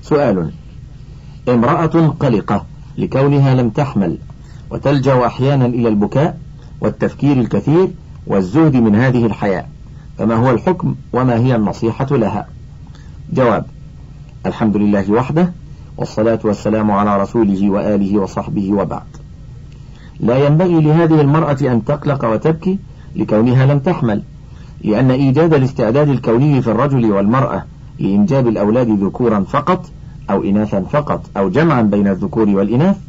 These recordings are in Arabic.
سؤال: امرأة قلقة لكونها لم تحمل وتلجأ أحيانا إلى البكاء والتفكير الكثير والزهد من هذه الحياة، فما هو الحكم وما هي النصيحة لها؟ جواب: الحمد لله وحده، والصلاة والسلام على رسوله وآله وصحبه، وبعد. لا ينبغي لهذه المرأة أن تقلق وتبكي لكونها لم تحمل، لأن إيجاد الاستعداد الكوني في الرجل والمرأة لإنجاب الأولاد ذكورا فقط أو إناثا فقط أو جمعا بين الذكور والإناث،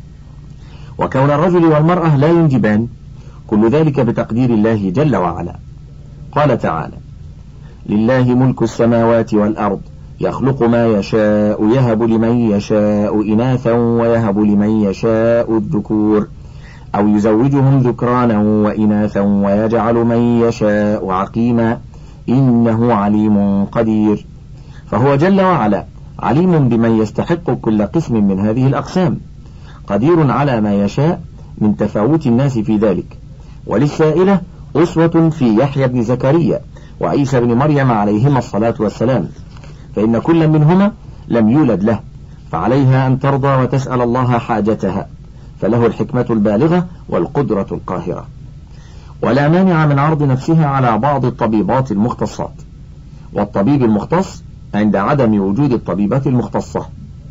وكون الرجل والمرأة لا ينجبان، كل ذلك بتقدير الله جل وعلا. قال تعالى: لله ملك السماوات والأرض يخلق ما يشاء يهب لمن يشاء إناثا ويهب لمن يشاء الذكور أو يزوجهم ذكرانا وإناثا ويجعل من يشاء عقيما إنه عليم قدير. فهو جل وعلا عليم بمن يستحق كل قسم من هذه الأقسام، قدير على ما يشاء من تفاوت الناس في ذلك. وللسائلة أسوة في يحيى بن زكريا وعيسى بن مريم عليهما الصلاة والسلام، فإن كل منهما لم يولد له، فعليها أن ترضى وتسأل الله حاجتها، فله الحكمة البالغة والقدرة القاهرة. ولا مانع من عرض نفسها على بعض الطبيبات المختصات، والطبيب المختص عند عدم وجود الطبيبات المختصة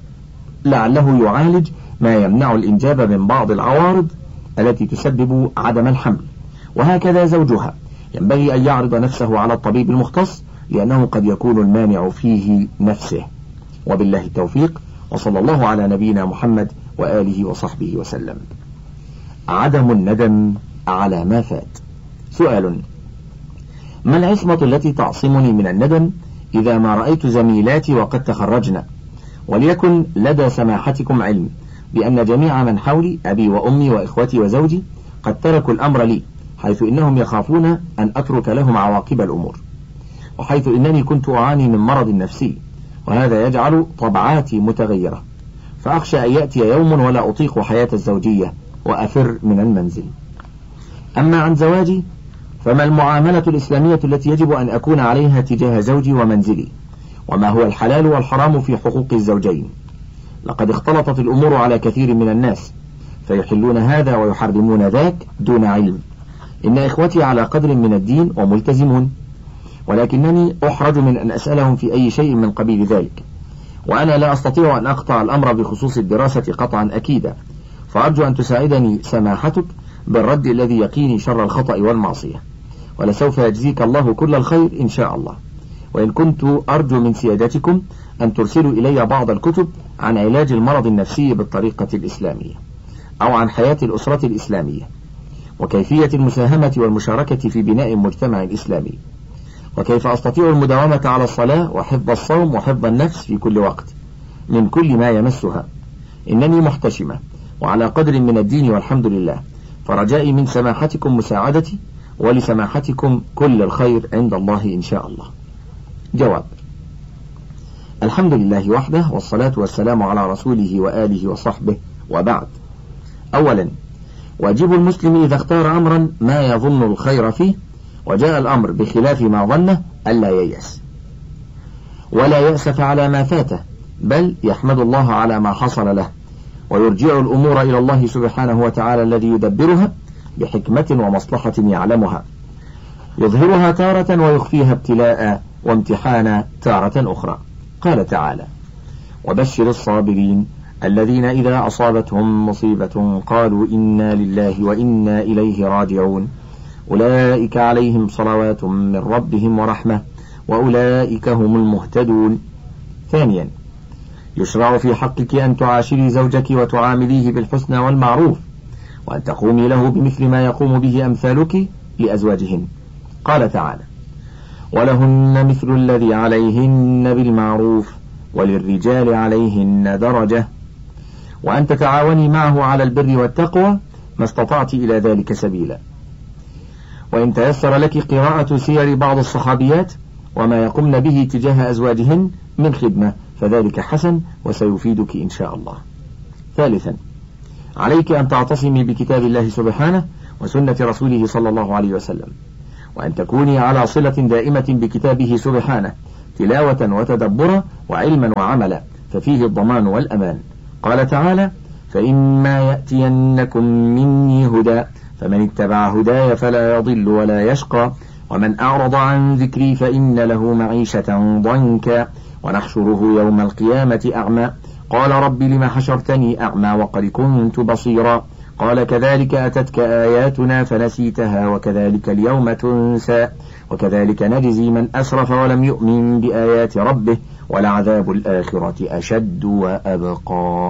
لعله يعالج ما يمنع الإنجاب من بعض العوارض التي تسبب عدم الحمل. وهكذا زوجها ينبغي أن يعرض نفسه على الطبيب المختص، لأنه قد يكون المانع فيه نفسه. وبالله التوفيق، وصلى الله على نبينا محمد وآله وصحبه وسلم. عدم الندم على ما فات. سؤال: ما العصمة التي تعصمني من الندم إذا ما رأيت زميلاتي وقد تخرجن، وليكن لدى سماحتكم علم بأن جميع من حولي أبي وأمي وإخوتي وزوجي قد تركوا الأمر لي، حيث إنهم يخافون أن أترك لهم عواقب الأمور، وحيث إنني كنت أعاني من مرض نفسي، وهذا يجعل طبعاتي متغيرة، فأخشى أن يأتي يوم ولا أطيق حياة الزوجية وأفر من المنزل. أما عن زواجي فما المعاملة الإسلامية التي يجب أن أكون عليها تجاه زوجي ومنزلي، وما هو الحلال والحرام في حقوق الزوجين؟ لقد اختلطت الأمور على كثير من الناس، فيحلون هذا ويحرمون ذاك دون علم. إن إخوتي على قدر من الدين وملتزمون، ولكنني أحرج من أن أسألهم في أي شيء من قبيل ذلك، وأنا لا أستطيع أن أقطع الأمر بخصوص الدراسة قطعا أكيدا، فأرجو أن تساعدني سماحتك بالرد الذي يقيني شر الخطأ والمعصية، ولسوف يجزيك الله كل الخير إن شاء الله. وإن كنت أرجو من سيادتكم أن ترسلوا إلي بعض الكتب عن علاج المرض النفسي بالطريقة الإسلامية، أو عن حياة الأسرة الإسلامية، وكيفية المساهمة والمشاركة في بناء مجتمع إسلامي، وكيف أستطيع المداومة على الصلاة وحفظ الصوم وحفظ النفس في كل وقت من كل ما يمسها. إنني محتشمة وعلى قدر من الدين والحمد لله، فرجائي من سماحتكم مساعدتي، ولسماحتكم كل الخير عند الله إن شاء الله. جواب: الحمد لله وحده، والصلاة والسلام على رسوله وآله وصحبه، وبعد. أولا، واجب المسلم إذا اختار أمرا ما يظن الخير فيه وجاء الأمر بخلاف ما ظنه ألا ييأس ولا يأسف على ما فاته، بل يحمد الله على ما حصل له، ويرجع الأمور إلى الله سبحانه وتعالى الذي يدبرها بحكمة ومصلحة يعلمها، يظهرها تارة ويخفيها ابتلاء وامتحانا تارة أخرى. قال تعالى: وبشر الصابرين الذين إذا أصابتهم مصيبة قالوا إنا لله وإنا إليه راجعون أولئك عليهم صلوات من ربهم ورحمة وأولئك هم المهتدون. ثانيا، يشرع في حقك أن تعاشري زوجك وتعامليه بالحسنى والمعروف، وأن تقومي له بمثل ما يقوم به أمثالك لأزواجهن. قال تعالى: ولهن مثل الذي عليهن بالمعروف وللرجال عليهن درجة، وأن تتعاوني معه على البر والتقوى ما استطعت إلى ذلك سبيلا. وإن تيسر لك قراءة سير بعض الصحابيات وما يقمن به تجاه أزواجهن من خدمة فذلك حسن وسيفيدك إن شاء الله. ثالثا، عليك أن تعتصمي بكتاب الله سبحانه وسنة رسوله صلى الله عليه وسلم، وأن تكوني على صلة دائمة بكتابه سبحانه تلاوة وتدبرا وعلما وعملا، ففيه الضمان والأمان. قال تعالى: فإما يأتينكم مني هدى فمن اتبع هداي فلا يضل ولا يشقى ومن أعرض عن ذكري فإن له معيشة ضنكا ونحشره يوم القيامة أعمى قال رب لم حشرتني أعمى وقد كنت بصيرا قال كذلك أتتك آياتنا فنسيتها وكذلك اليوم تنسى وكذلك نجزي من أسرف ولم يؤمن بآيات ربه ولعذاب الآخرة أشد وأبقى.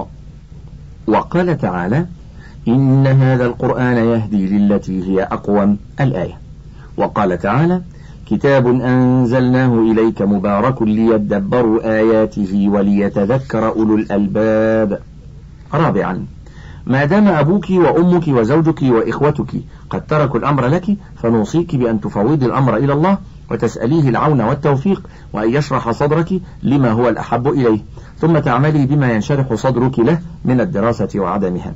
وقال تعالى: إن هذا القرآن يهدي للتي هي أقوم. الآية. وقال تعالى: كتاب أنزلناه إليك مبارك ليدبروا آياته وليتذكر أولو الألباب. رابعا: ما دام أبوك وأمك وزوجك وإخوتك قد تركوا الأمر لك فنوصيك بأن تفوضي الأمر إلى الله وتسأليه العون والتوفيق وأن يشرح صدرك لما هو الأحب إليه، ثم تعملي بما ينشرح صدرك له من الدراسة وعدمها.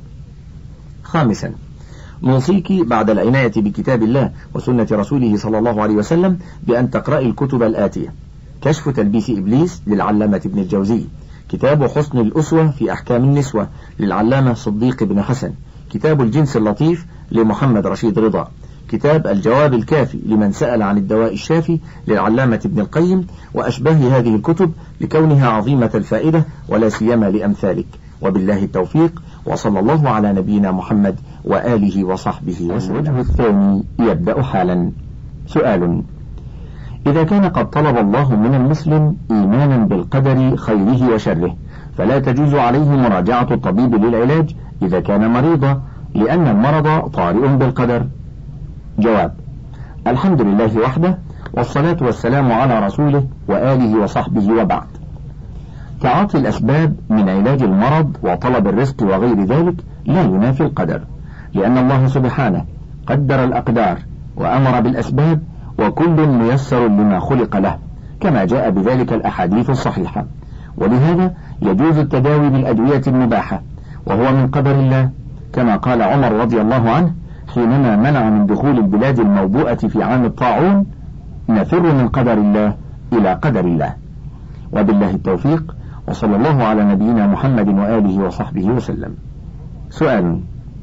خامسا: نوصيك بعد العناية بكتاب الله وسنة رسوله صلى الله عليه وسلم بأن تقرأي الكتب الآتية: كشف تلبيس إبليس للعلامة ابن الجوزي، كتاب حسن الأسوة في أحكام النسوة للعلامة صديق بن حسن، كتاب الجنس اللطيف لمحمد رشيد رضا، كتاب الجواب الكافي لمن سأل عن الدواء الشافي للعلامة ابن القيم، وأشباه هذه الكتب لكونها عظيمة الفائدة ولا سيما لأمثالك. وبالله التوفيق، وصلى الله على نبينا محمد وآله وصحبه وسلم. الوجه الثاني يبدأ حالا. سؤال: إذا كان قد طلب الله من المسلم إيمانا بالقدر خيره وشره فلا تجوز عليه مراجعة الطبيب للعلاج إذا كان مريضا لأن المرض طارئ بالقدر؟ جواب: الحمد لله وحده والصلاة والسلام على رسوله وآله وصحبه وبعد. تعاطي الأسباب من علاج المرض وطلب الرزق وغير ذلك لا ينافي القدر، لأن الله سبحانه قدر الأقدار وأمر بالأسباب وكل ميسر لما خلق له كما جاء بذلك الأحاديث الصحيحة، ولهذا يجوز التداوي بالأدوية المباحة وهو من قدر الله، كما قال عمر رضي الله عنه حينما منع من دخول البلاد الموبوءة في عام الطاعون: نفر من قدر الله إلى قدر الله. وبالله التوفيق، وصلى الله على نبينا محمد وآله وصحبه وسلم. سؤال: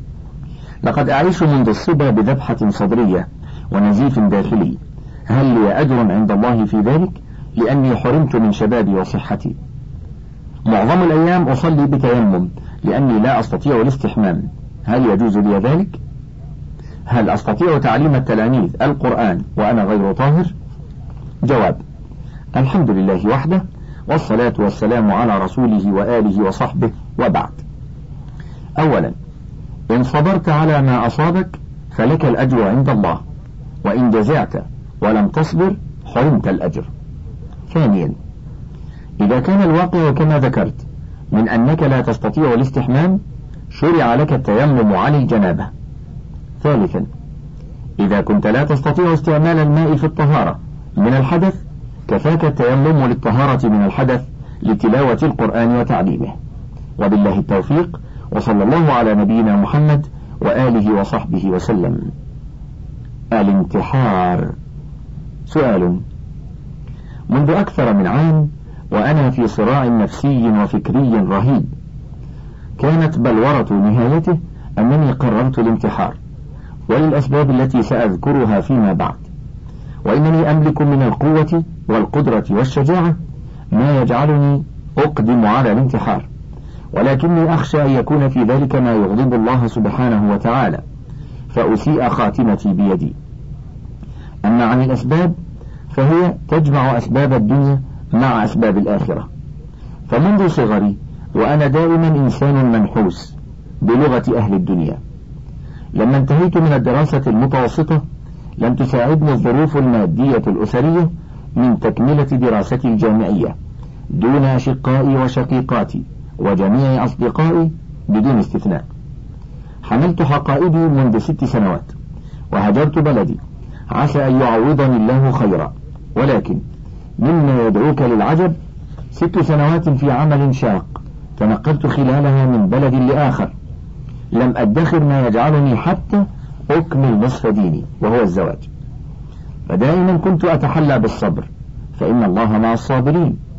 لقد أعيش منذ الصبا بذبحة صدرية ونزيف داخلي، هل لي أجر عند الله في ذلك لأني حرمت من شبابي وصحتي؟ معظم الأيام أصلي بتيمم لأني لا أستطيع الاستحمام، هل يجوز لي ذلك؟ هل أستطيع تعليم التلاميذ القرآن وأنا غير طاهر؟ جواب: الحمد لله وحده والصلاة والسلام على رسوله وآله وصحبه وبعد. أولا: إن صبرت على ما أصابك فلك الأجر عند الله، وإن جزعت ولم تصبر حرمت الأجر. ثانيا: إذا كان الواقع كما ذكرت من أنك لا تستطيع الاستحمام شرع لك التيمم عن الجنابة. ثالثا: إذا كنت لا تستطيع استعمال الماء في الطهارة من الحدث كفاك التيمم للطهارة من الحدث لتلاوة القرآن وتعليمه. وبالله التوفيق، وصلى الله على نبينا محمد وآله وصحبه وسلم. الانتحار. سؤال: منذ أكثر من عام وأنا في صراع نفسي وفكري رهيب، كانت بلورة نهايته أنني قررت الانتحار، وللأسباب التي سأذكرها فيما بعد، وإنني أملك من القوة والقدرة والشجاعة ما يجعلني أقدم على الانتحار، ولكني أخشى أن يكون في ذلك ما يغضب الله سبحانه وتعالى فأسيء خاتمتي بيدي. أما عن الأسباب فهي تجمع أسباب الدنيا مع أسباب الآخرة، فمنذ صغري وأنا دائما إنسان منحوس بلغة أهل الدنيا. لما انتهيت من الدراسة المتوسطة لم تساعدني الظروف المادية الأسرية من تكملة دراستي الجامعية دون أشقائي وشقيقاتي وجميع أصدقائي بدون استثناء. حملت حقائبي منذ 6 سنوات وهجرت بلدي عسى أن يعوضني الله خيرا، ولكن مما يدعوك للعجب 6 سنوات في عمل شاق تنقلت خلالها من بلد لآخر، لم أدخر ما يجعلني حتى أكمل نصف ديني وهو الزواج. فدائما كنت أتحلى بالصبر فإن الله مع الصابرين،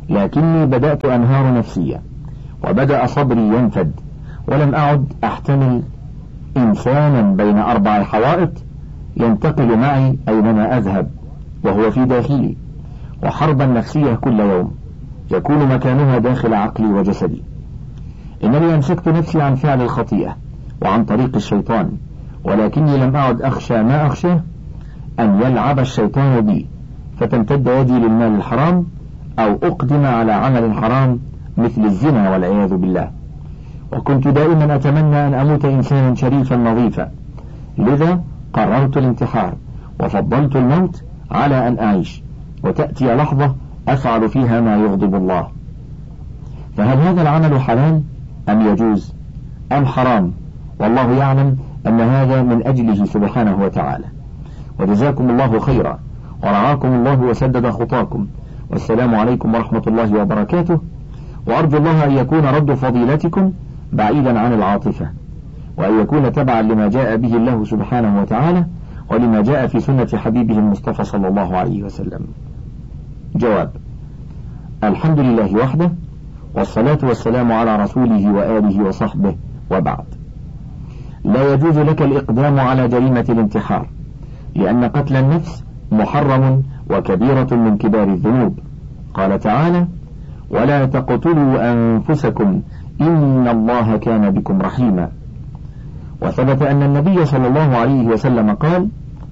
لكني بدأت أنهار نفسيا، وبدأ صبري ينفد، ولم أعد أحتمل إنسانا بين 4 حوائط ينتقل معي أينما أذهب وهو في داخلي، وحربا نفسية كل يوم يكون مكانها داخل عقلي وجسدي. إنني أمسكت نفسي عن فعل الخطيئة وعن طريق الشيطان، ولكني لم أعد أخشى ما أخشى أن يلعب الشيطان بي فتمتد يدي للمال الحرام أو أقدم على عمل حرام مثل الزنا والعياذ بالله. وكنت دائما أتمنى أن أموت إنسانا شريفا نظيفا، لذا قررت الانتحار وفضلت الموت على أن أعيش، وتأتي لحظة أفعل فيها ما يغضب الله. فهل هذا العمل حلال أم يجوز أم حرام؟ والله يعلم أن هذا من أجله سبحانه وتعالى. وجزاكم الله خيرا، ورعاكم الله وسدد خطاكم، والسلام عليكم ورحمة الله وبركاته. وأرجو الله أن يكون رد فضيلتكم بعيدا عن العاطفة، وأن يكون تبعا لما جاء به الله سبحانه وتعالى ولما جاء في سنة حبيبه المصطفى صلى الله عليه وسلم. جواب: الحمد لله وحده، والصلاة والسلام على رسوله وآله وصحبه، وبعد. لا يجوز لك الإقدام على جريمة الانتحار، لأن قتل النفس محرم وكبيرة من كبار الذنوب. قال تعالى: ولا تقتلوا أنفسكم إن الله كان بكم رحيما. وثبت أن النبي صلى الله عليه وسلم قال: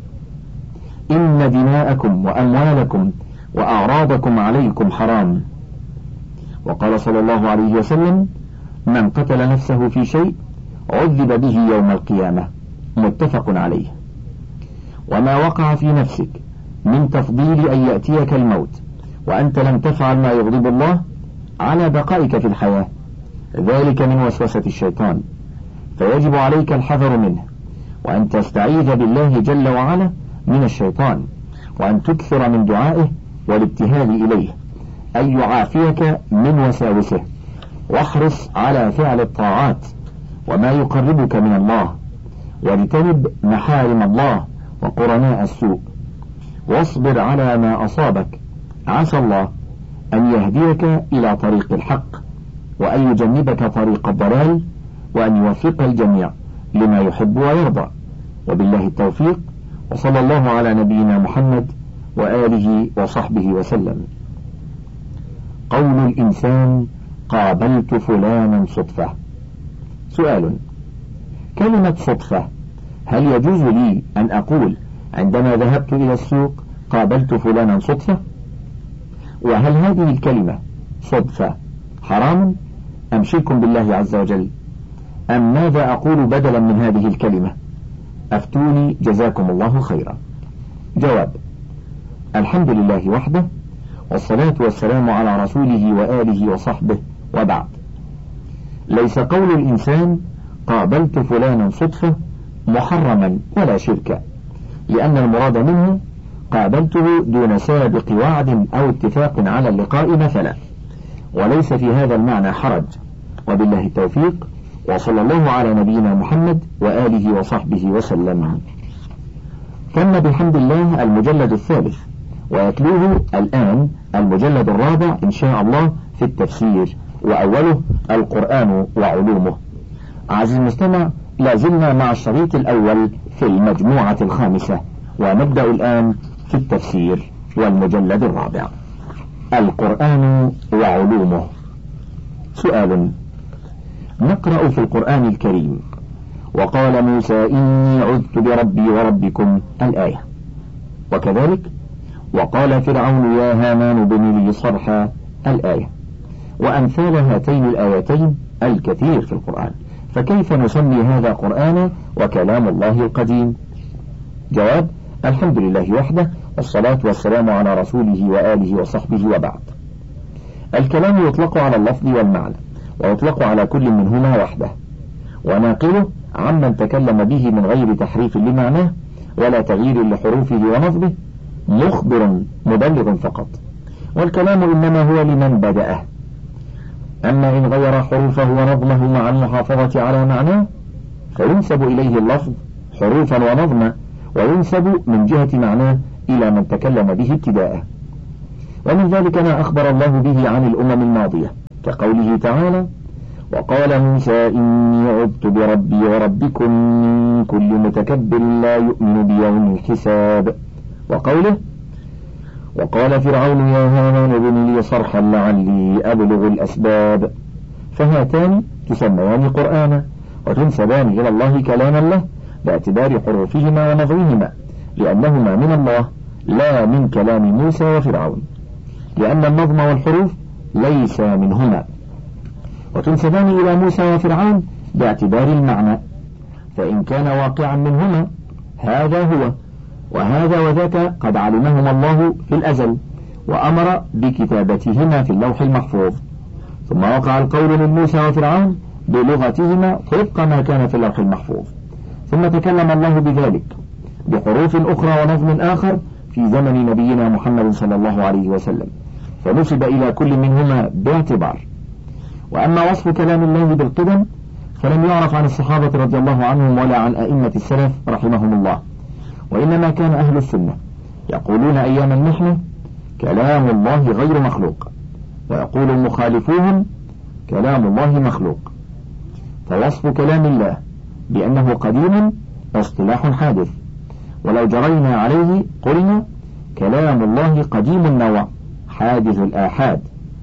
إن دماءكم وأموالكم وأعراضكم عليكم حرام. وقال صلى الله عليه وسلم: من قتل نفسه في شيء عذب به يوم القيامة. متفق عليه. وما وقع في نفسك من تفضيل أن يأتيك الموت وأنت لم تفعل ما يغضب الله على بقائك في الحياة، ذلك من وسوسة الشيطان، فيجب عليك الحذر منه، وأن تستعيذ بالله جل وعلا من الشيطان، وأن تكثر من دعائه والابتهال إليه أن يعافيك من وساوسه، واحرص على فعل الطاعات وما يقربك من الله، واجتنب محارم الله وقرناء السوء، واصبر على ما أصابك. عسى الله أن يهديك إلى طريق الحق، وأن يجنبك طريق الضلال، وأن يوفق الجميع لما يحب ويرضى. وبالله التوفيق، وصلى الله على نبينا محمد وآله وصحبه وسلم. قول الإنسان: قابلت فلانا صدفة. سؤال: كلمة صدفة هل يجوز لي أن أقول عندما ذهبت إلى السوق قابلت فلانا صدفة؟ وهل هذه الكلمة صدفة حرام أم شرك بالله عز وجل، أم ماذا أقول بدلا من هذه الكلمة؟ أفتوني جزاكم الله خيرا. جواب: الحمد لله وحده، والصلاة والسلام على رسوله وآله وصحبه، وبعد. ليس قول الإنسان قابلت فلانا صدفة محرما ولا شركا، لأن المراد منه قابلته دون سابق وعد أو اتفاق على اللقاء مثلا، وليس في هذا المعنى حرج. وبالله التوفيق، وصلى الله على نبينا محمد وآله وصحبه وسلم. تم بحمد الله المجلد 3، ويتلوه الآن المجلد 4 إن شاء الله في التفسير، وأوله القرآن وعلومه. عزيزي المستمع، لازلنا مع الشريط الأول في المجموعة 5، ونبدأ الآن في التفسير والمجلد 4. القرآن وعلومه. سؤال: نقرأ في القرآن الكريم: وقال موسى إني عذت بربي وربكم، الآية، وكذلك وقال فرعون يا هامان ابن لي صرحا، الآية، وأمثال هاتين الآيتين الكثير في القرآن، فكيف نسمي هذا قرآنا وكلام الله القديم؟ جواب: الحمد لله وحده، والصلاة والسلام على رسوله وآله وصحبه، وبعد. الكلام يطلق على اللفظ والمعنى، ويطلق على كل منهما وحده، وناقله عمن تكلم به من غير تحريف لمعناه ولا تغيير لحروفه ونظمه، مخبر مبلغ فقط. والكلام إنما هو لمن بدأه، أما إن غير حروفه ونظمه مع المحافظة على معناه فينسب إليه اللفظ حروفا ونظما، وينسب من جهة معناه إلى من تكلم به ابتداءه. ومن ذلك ما أخبر الله به عن الأمم الماضية كقوله تعالى: وقال موسى إني عذت بربي وربكم من كل متكبر لا يؤمن بيوم الحساب. وقوله: وقال فرعون يا هامان ابن لي صرحا لعلي أبلغ الأسباب. فهاتان تسميان قرآنا وتنسبان إلى الله كلاما له باعتبار حروفهما ونظمهما، لأنهما من الله لا من كلام موسى وفرعون، لأن النظم والحروف ليس منهما. وتنسبان إلى موسى وفرعون باعتبار المعنى، فإن كان واقعا منهما هذا هو، وهذا وذاك قد علمهما الله في الأزل وأمر بكتابتهما في اللوح المحفوظ، ثم وقع القول من موسى وفرعون بلغتهما طبق ما كان في اللوح المحفوظ، ثم تكلم الله بذلك بحروف أخرى ونظم آخر في زمن نبينا محمد صلى الله عليه وسلم، فنسب إلى كل منهما باعتبار. وأما وصف كلام الله بالقدم فلم يعرف عن الصحابة رضي الله عنهم ولا عن أئمة السلف رحمهم الله، وإنما كان أهل السنة يقولون أيام المحنة كلام الله غير مخلوق، ويقول مخالفوهم كلام الله مخلوق. فوصف كلام الله بأنه قديم اصطلاح حادث، ولو جرينا عليه قلنا كلام الله قديم النوع حادث الآحاد،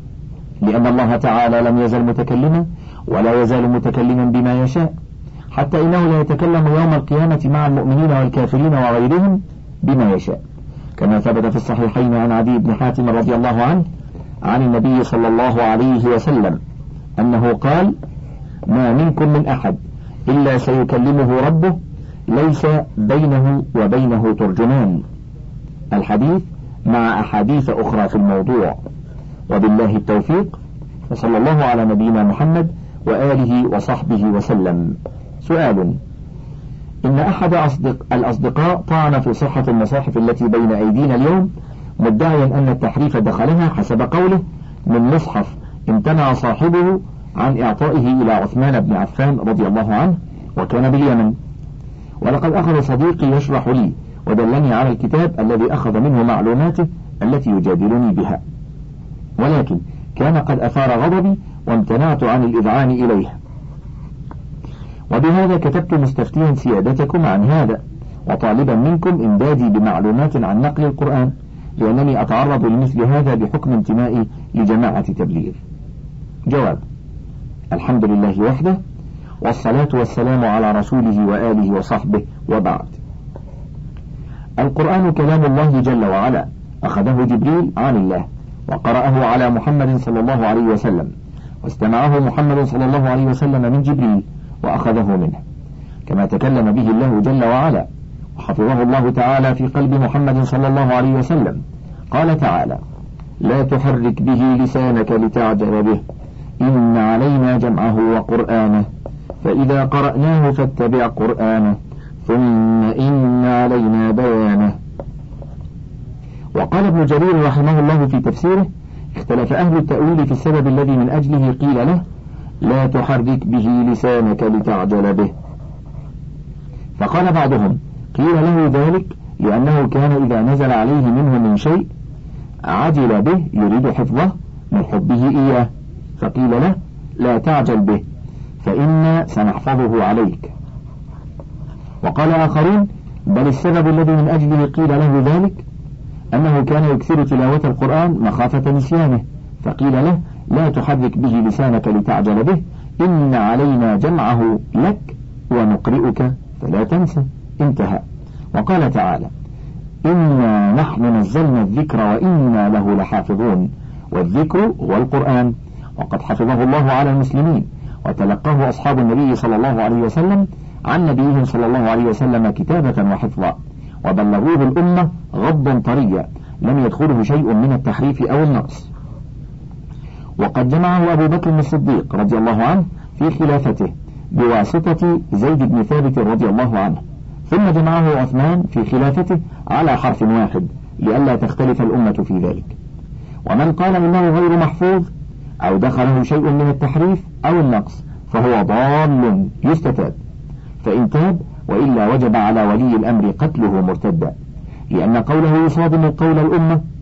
لأن الله تعالى لم يزل متكلما ولا يزال متكلما بما يشاء، حتى إنه لا يتكلم يوم القيامة مع المؤمنين والكافرين وغيرهم بما يشاء، كما ثبت في الصحيحين عن عدي بن حاتم رضي الله عنه عن النبي صلى الله عليه وسلم أنه قال: ما منكم من أحد إلا سيكلمه ربه ليس بينه وبينه ترجمان. الحديث مع أحاديث أخرى في الموضوع. وبالله التوفيق، وصلى الله على نبينا محمد وآله وصحبه وسلم. سؤال: إن أحد الأصدقاء طعن في صحة المصاحف التي بين أيدينا اليوم، مدعيا أن التحريف دخلها حسب قوله من مصحف امتنع صاحبه عن إعطائه إلى عثمان بن عفان رضي الله عنه وكان باليمن. ولقد أخذ صديقي يشرح لي ودلني على الكتاب الذي أخذ منه معلوماته التي يجادلني بها، ولكن كان قد أثار غضبي وامتنعت عن الإذعان إليه، وبهذا كتبت مستفتيا سيادتكم عن هذا وطالبا منكم إمدادي بمعلومات عن نقل القرآن، لأنني أتعرض لمثل هذا بحكم انتمائي لجماعة تبليغ. جواب: الحمد لله وحده، والصلاة والسلام على رسوله وآله وصحبه، وبعد. القرآن كلام الله جل وعلا، أخذه جبريل عن الله وقرأه على محمد صلى الله عليه وسلم، واستمعه محمد صلى الله عليه وسلم من جبريل وأخذه منه، كما تكلم به الله جل وعلا وحفظه الله تعالى في قلب محمد صلى الله عليه وسلم. قال تعالى: لا تحرك به لسانك لتعجل به إن علينا جمعه وقرآنه فإذا قرأناه فاتبع قرآنه ثم إن علينا بيانه. وقال ابن جرير رحمه الله في تفسيره: اختلف أهل التأويل في السبب الذي من أجله قيل له لا تحرك به لسانك لتعجل به، فقال بعضهم قيل له ذلك لأنه كان إذا نزل عليه منه من شيء عجل به يريد حفظه من حبه إياه، فقيل له لا تعجل به فإنا سنحفظه عليك. وقال آخرون بل السبب الذي من أجله قيل له ذلك أنه كان يكثر تلاوة القرآن مخافة نسيانه، فقيل له لا تحرك به لسانك لتعجل به إن علينا جمعه لك ونقرئك فلا تنسى. انتهى. وقال تعالى: إنا نحن نزلنا الذكر وإنا له لحافظون، والذكر هو القرآن، وقد حفظه الله على المسلمين وتلقاه أصحاب النبي صلى الله عليه وسلم عن نبيهم صلى الله عليه وسلم كتابة وحفظا، وبلغوه الأمة غضا طريا لم يدخله شيء من التحريف أو النقص. وقد جمعه أبو بكر الصديق رضي الله عنه في خلافته بواسطة زيد بن ثابت رضي الله عنه، ثم جمعه عثمان في خلافته على حرف واحد لئلا تختلف الأمة في ذلك. ومن قال إنه غير محفوظ أو دخله شيء من التحريف أو النقص فهو ضال يستتاب، فإن تاب وإلا وجب على ولي الأمر قتله مرتدا، لأن قوله يصادم قول الأمة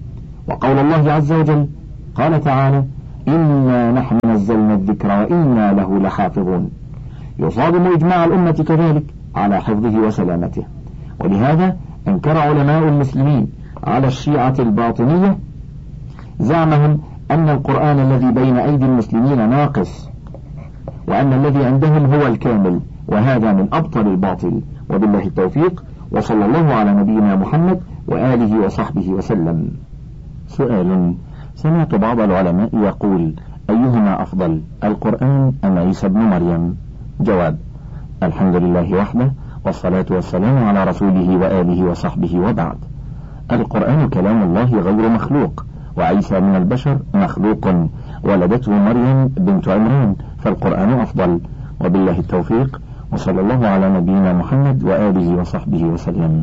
وقول الله عز وجل قال تعالى إنا نحن نزلنا الذكر وإنا له لحافظون، يصادم إجماع الأمة كذلك على حفظه وسلامته. ولهذا أنكر علماء المسلمين على الشيعة الباطنية زعمهم أن القرآن الذي بين أيدي المسلمين ناقص، وأن الذي عندهم هو الكامل، وهذا من أبطل الباطل. وبالله التوفيق، وصلى الله على نبينا محمد وآله وصحبه وسلم. سؤال: سمعت بعض العلماء يقول: أيهما أفضل، القرآن أم عيسى ابن مريم؟ جواب: الحمد لله وحده، والصلاة والسلام على رسوله وآله وصحبه، وبعد. القرآن كلام الله غير مخلوق، وعيسى من البشر مخلوق، ولدته مريم بنت عمران، فالقرآن أفضل. وبالله التوفيق، وصلى الله على نبينا محمد وآله وصحبه وسلم.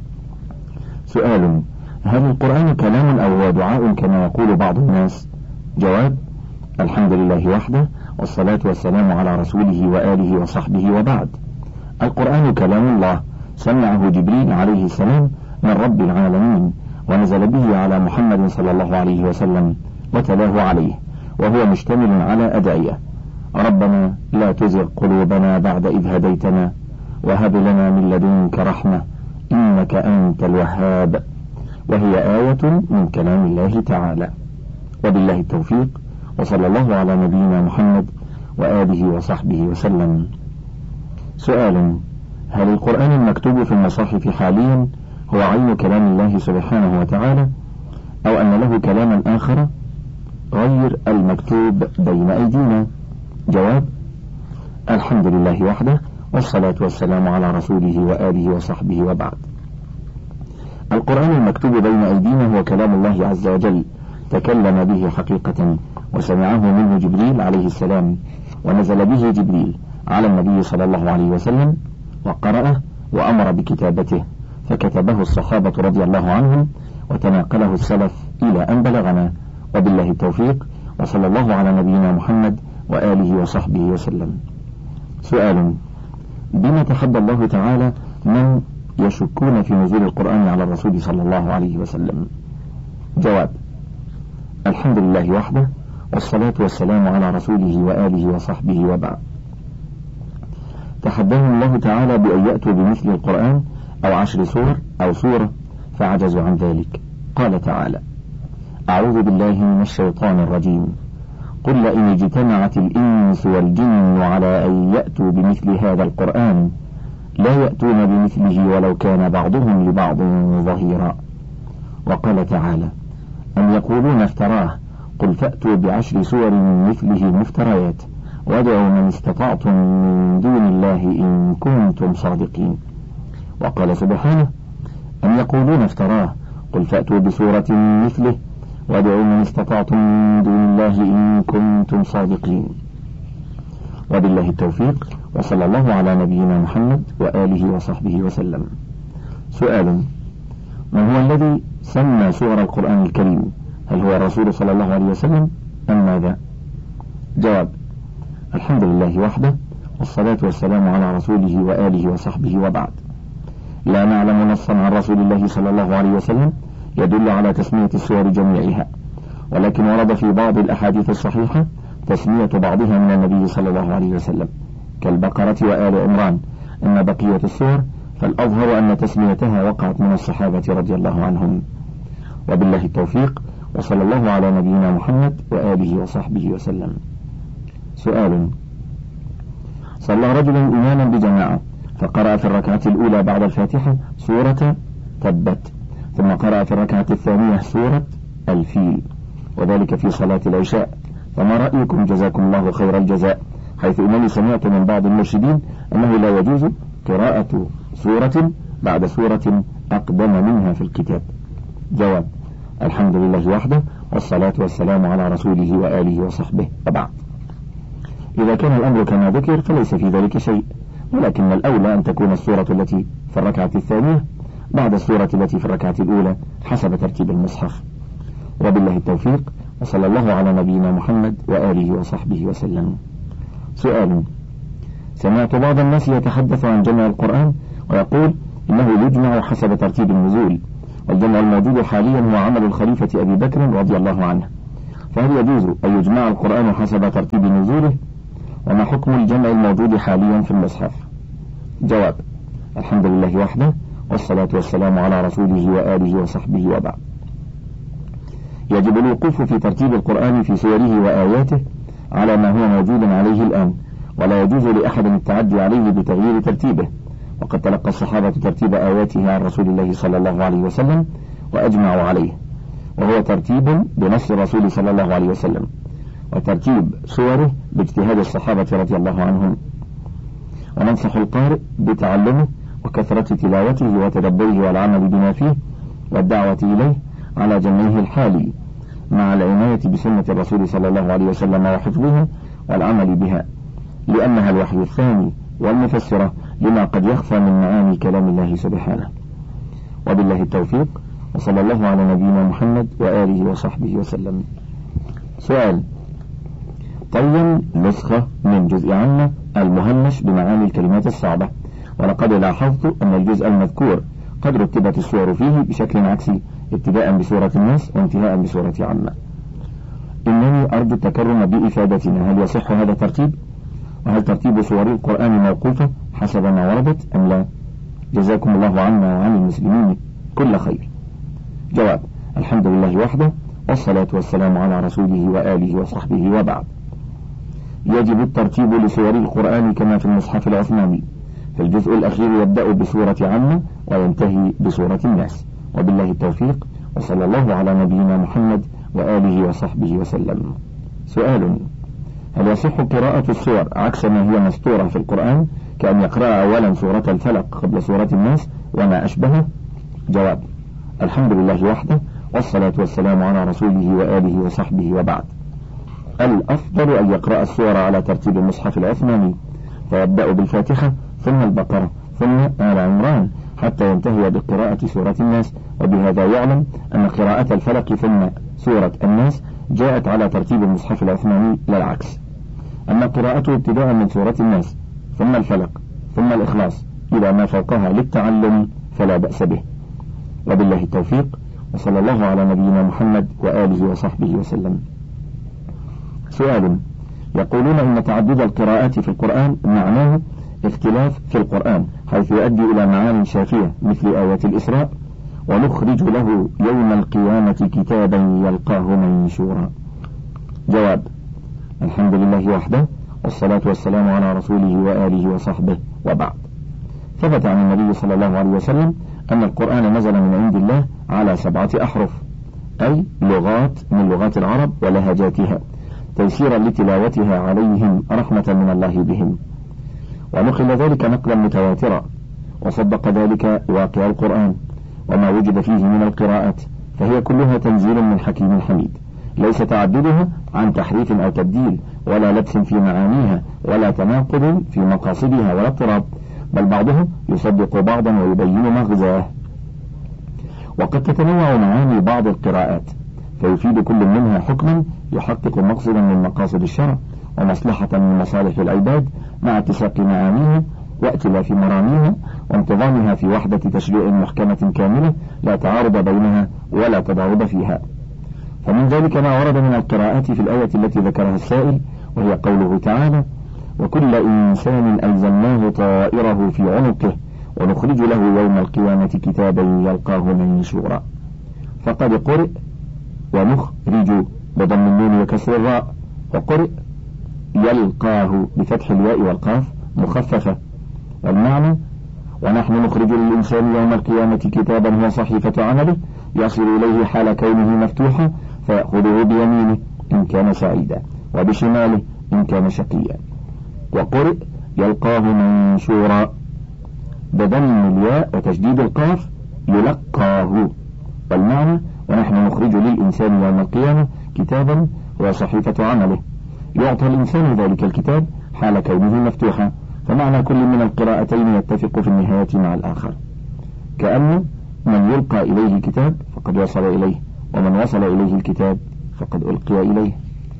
سؤال: هل القرآن كلام أو هو دعاء كما يقول بعض الناس؟ جواب: الحمد لله وحده، والصلاة والسلام على رسوله وآله وصحبه، وبعد. القرآن كلام الله، سمعه جبريل عليه السلام من رب العالمين، ونزل به على محمد صلى الله عليه وسلم وتلاه عليه، وهو مشتمل على أدعية: ربنا لا تزغ قلوبنا بعد إذ هديتنا، وهب لنا من لدنك رحمة إنك أنت الوهاب، وهي آية من كلام الله تعالى. وبالله التوفيق، وصلى الله على نبينا محمد وآله وصحبه وسلم. سؤال: هل القرآن المكتوب في المصاحف حاليا هو عين كلام الله سبحانه وتعالى، أو أن له كلاما آخر غير المكتوب بين أيدينا؟ جواب: الحمد لله وحده، والصلاة والسلام على رسوله وآله وصحبه، وبعد. القرآن المكتوب بين أيدينا هو كلام الله عز وجل، تكلم به حقيقة، وسمعه منه جبريل عليه السلام، ونزل به جبريل على النبي صلى الله عليه وسلم، وقرأه وأمر بكتابته، فكتبه الصحابة رضي الله عنهم، وتناقله السلف إلى أن بلغنا. وبالله التوفيق، وصلى الله على نبينا محمد وآله وصحبه وسلم. سؤال: بما تحدى الله تعالى من يشكون في نزول القرآن على الرسول صلى الله عليه وسلم؟ جواب: الحمد لله وحده، والصلاة والسلام على رسوله وآله وصحبه، وبعد. تحداهم الله تعالى بأن يأتوا بمثل القرآن أو 10 سور أو سورة، فعجزوا عن ذلك. قال تعالى: أعوذ بالله من الشيطان الرجيم: قل لئن اجتمعت الإنس والجن على أن يأتوا بمثل هذا القرآن لا يأتون بمثله ولو كان بعضهم لبعض ظهيرا. وقال تعالى: أم يقولون افتراه، قل فأتوا ب10 سور مثله مفتريات وادعوا من استطعتم من دون الله إن كنتم صادقين. وقال سبحانه: أم يقولون افتراه، قل فأتوا بسورة مثله وادعوا من استطعتم من دون الله إن كنتم صادقين. وبالله التوفيق، وصلى الله على نبينا محمد وآله وصحبه وسلم. سؤال: من هو الذي سمى سور القرآن الكريم؟ هل هو الرسول صلى الله عليه وسلم أم ماذا؟ جواب: الحمد لله وحده، والصلاة والسلام على رسوله وآله وصحبه، وبعد. لا نعلم نصا عن رسول الله صلى الله عليه وسلم يدل على تسمية السور جميعها، ولكن ورد في بعض الأحاديث الصحيحة تسمية بعضها من النبي صلى الله عليه وسلم، كالبقرة وآل عمران. أما بقية السور فالأظهر أن تسميتها وقعت من الصحابة رضي الله عنهم. وبالله التوفيق، وصلى الله على نبينا محمد وآله وصحبه وسلم. سؤال: صلى رجل إماما بجماعة، فقرأ في الركعة الأولى بعد الفاتحة سورة تبت، ثم قرأ في الركعة الثانية سورة الفيل، وذلك في صلاة العشاء، فما رأيكم جزاكم الله خير الجزاء؟ حيث إنني سمعت من بعض المرشدين أنه لا يجوز قراءة سورة بعد سورة أقدم منها في الكتاب. جواب: الحمد لله وحده، والصلاة والسلام على رسوله وآله وصحبه، وبعد. إذا كان الأمر كما ذكر فليس في ذلك شيء، ولكن الأولى أن تكون السورة التي في الركعة الثانية بعد السورة التي في الركعة الأولى حسب ترتيب المصحف. وبالله التوفيق، وصلى الله على نبينا محمد وآله وصحبه وسلم. سؤال: سمعت بعض الناس يتحدث عن جمع القرآن ويقول إنه يجمع حسب ترتيب النزول، والجمع الموجود حاليا هو عمل الخليفة أبي بكر رضي الله عنه، فهل يجوز أن يجمع القرآن حسب ترتيب نزوله؟ وما حكم الجمع الموجود حاليا في المصحف؟ جواب: الحمد لله وحده، والصلاة والسلام على رسوله وآله وصحبه وبعد. يجب الوقوف في ترتيب القرآن في سوره وآياته على ما هو موجود عليه الآن، ولا يجوز لأحد التعدي عليه بتغيير ترتيبه، وقد تلقى الصحابة ترتيب آياته عن رسول الله صلى الله عليه وسلم وأجمعوا عليه، وهو ترتيب بنص الرسول صلى الله عليه وسلم، وترتيب سوره باجتهاد الصحابة رضي الله عنهم. وننصح القارئ بتعلمه وكثرة تلاوته وتدبره والعمل بما فيه والدعوة إليه على جمعه الحالي، مع العناية بسنة الرسول صلى الله عليه وسلم وحفظها والعمل بها، لأنها الوحي الثاني والمفسرة لما قد يخفى من معاني كلام الله سبحانه. وبالله التوفيق، وصلى الله على نبينا محمد وآله وصحبه وسلم. سؤال: طيب نسخة من جزء عامة المهمش بمعاني الكلمات الصعبة، ولقد لاحظت أن الجزء المذكور قد رتبت السور فيه بشكل عكسي، ابتداء بسورة الناس وانتهاء بسورة عامة. إنني أرجو التكرم بإفادتنا، هل يصح هذا الترتيب؟ وهل ترتيب سور القرآن موقوفة حسب ما وردت أم لا؟ جزاكم الله عنا وعن المسلمين كل خير. جواب: الحمد لله وحده، والصلاة والسلام على رسوله وآله وصحبه وبعد. يجب الترتيب لسور القرآن كما في المصحف العثماني، فالجزء الأخير يبدأ بسورة عامة وينتهي بسورة الناس، وبالله التوفيق، وصلى الله على نبينا محمد وآله وصحبه وسلم. سؤال: هل يصح قراءة السور عكس ما هي مسطورة في القرآن، كأن يقرأ أولا سورة الفلق قبل سورة الناس وما أشبهه؟ جواب: الحمد لله وحده، والصلاة والسلام على رسوله وآله وصحبه وبعد. الأفضل أن يقرأ السور على ترتيب المصحف العثماني، فيبدأ بالفاتحة ثم البقرة ثم آل عمران حتى ينتهي بقراءة سورة الناس، وبهذا يعلم أن قراءة الفلق ثم سورة الناس جاءت على ترتيب المصحف العثماني لا العكس. أما قراءته ابتداء من سورة الناس ثم الفلق ثم الإخلاص إلى ما فوقها للتعلم فلا بأس به، وبالله التوفيق، وصلى الله على نبينا محمد وآله وصحبه وسلم. سؤال: يقولون إن تعدد القراءات في القرآن معناه اختلاف في القرآن، حيث يؤدي إلى معاني شافية مثل آية الإسراء: ونخرج له يوم القيامة كتابا يلقاه منشورا. جواب: الحمد لله وحده، والصلاة والسلام على رسوله وآله وصحبه وبعد. ثبت عن النبي صلى الله عليه وسلم أن القرآن نزل من عند الله على 7 أحرف، أي لغات من لغات العرب ولهجاتها، تيسيرا لتلاوتها عليهم رحمة من الله بهم. ونقل ذلك نقلا متواترا، وصدق ذلك واقع القرآن وما وجد فيه من القراءات، فهي كلها تنزيل من حكيم حميد، ليس تعددها عن تحريف أو تبديل، ولا لبس في معانيها، ولا تناقض في مقاصدها، ولا اضطراب، بل بعضها يصدق بعضا ويبين مغزاه. وقد تتنوع معاني بعض القراءات، فيفيد كل منها حكما يحقق مقصدا من مقاصد الشرع ومصلحة من مصالح العباد، مع اتساق معانيها وائتلاف مراميها وانتظامها في وحدة تشريع محكمة كاملة لا تعارض بينها ولا تضارب فيها. فمن ذلك ما ورد من القراءات في الآية التي ذكرها السائل، وهي قوله تعالى: وكل إنسان ألزمناه طائره في عنقه ونخرج له يوم القيامة كتابا يلقاه منشورا. فقد قرئ ونخرج بضم النون وكسر الراء، وقرئ يلقاه بفتح الياء والقاف مخففة، والمعنى: ونحن نخرج للإنسان يوم القيامة كتابا هو صحيفة عمله يصل إليه حال كونه مفتوحا، فيأخذه بيمينه إن كان سعيدا وبشماله إن كان شقيا. وقرئ يلقاه منشورا بضم الياء وتشديد القاف يلقاه، والمعنى: ونحن نخرج للإنسان يوم القيامة كتابا هو صحيفة عمله يعطى الإنسان ذلك الكتاب حال كونه مفتوحا. فمعنى كل من القراءتين يتفق في النهاية مع الآخر، كأن من يلقى إليه الكتاب فقد وصل إليه، ومن وصل إليه الكتاب فقد ألقي إليه.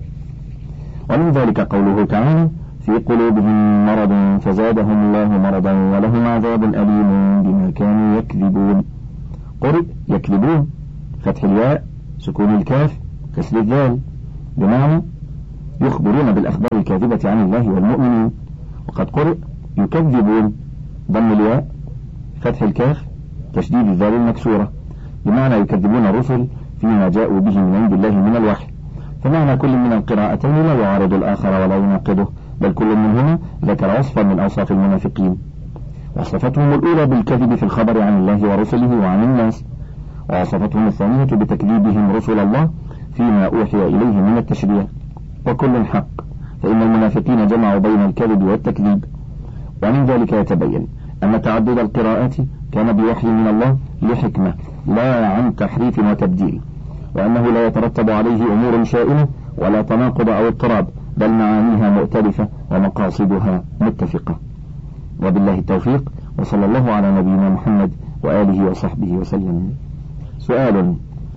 ومن ذلك قوله تعالى: في قلوبهم مرض فزادهم الله مرضا ولهم عذاب أليم بما كانوا يكذبون. قرئ يكذبون، فتح الياء سكون الكاف كسر الذال، بمعنى يخبرون بالأخبار الكاذبة عن الله والمؤمنين. وقد قرئ يكذبون، ضم الياء فتح الكاف تشديد الذال المكسورة، بمعنى يكذبون الرسل فيما جاءوا به من عند الله من الوحي. فمعنى كل من القراءتين لا يعارض الآخر ولا يناقضه، بل كل منهما ذكر وصفا من أوصاف المنافقين، وصفتهم الأولى بالكذب في الخبر عن الله ورسله وعن الناس، ووصفتهم الثانية بتكذيبهم رسل الله فيما أوحي إليه من التشريع، وكل حق، فإن المنافقين جمعوا بين الكذب والتكذيب. ومن ذلك يتبين أن تعدد القراءات كان بوحي من الله لحكمة لا عن تحريف وتبديل، وأنه لا يترتب عليه أمور شائنة ولا تناقض أو اضطراب، بل معانيها مؤتلفة ومقاصدها متفقة. وبالله التوفيق، وصلى الله على نبينا محمد وآله وصحبه وسلم. سؤال: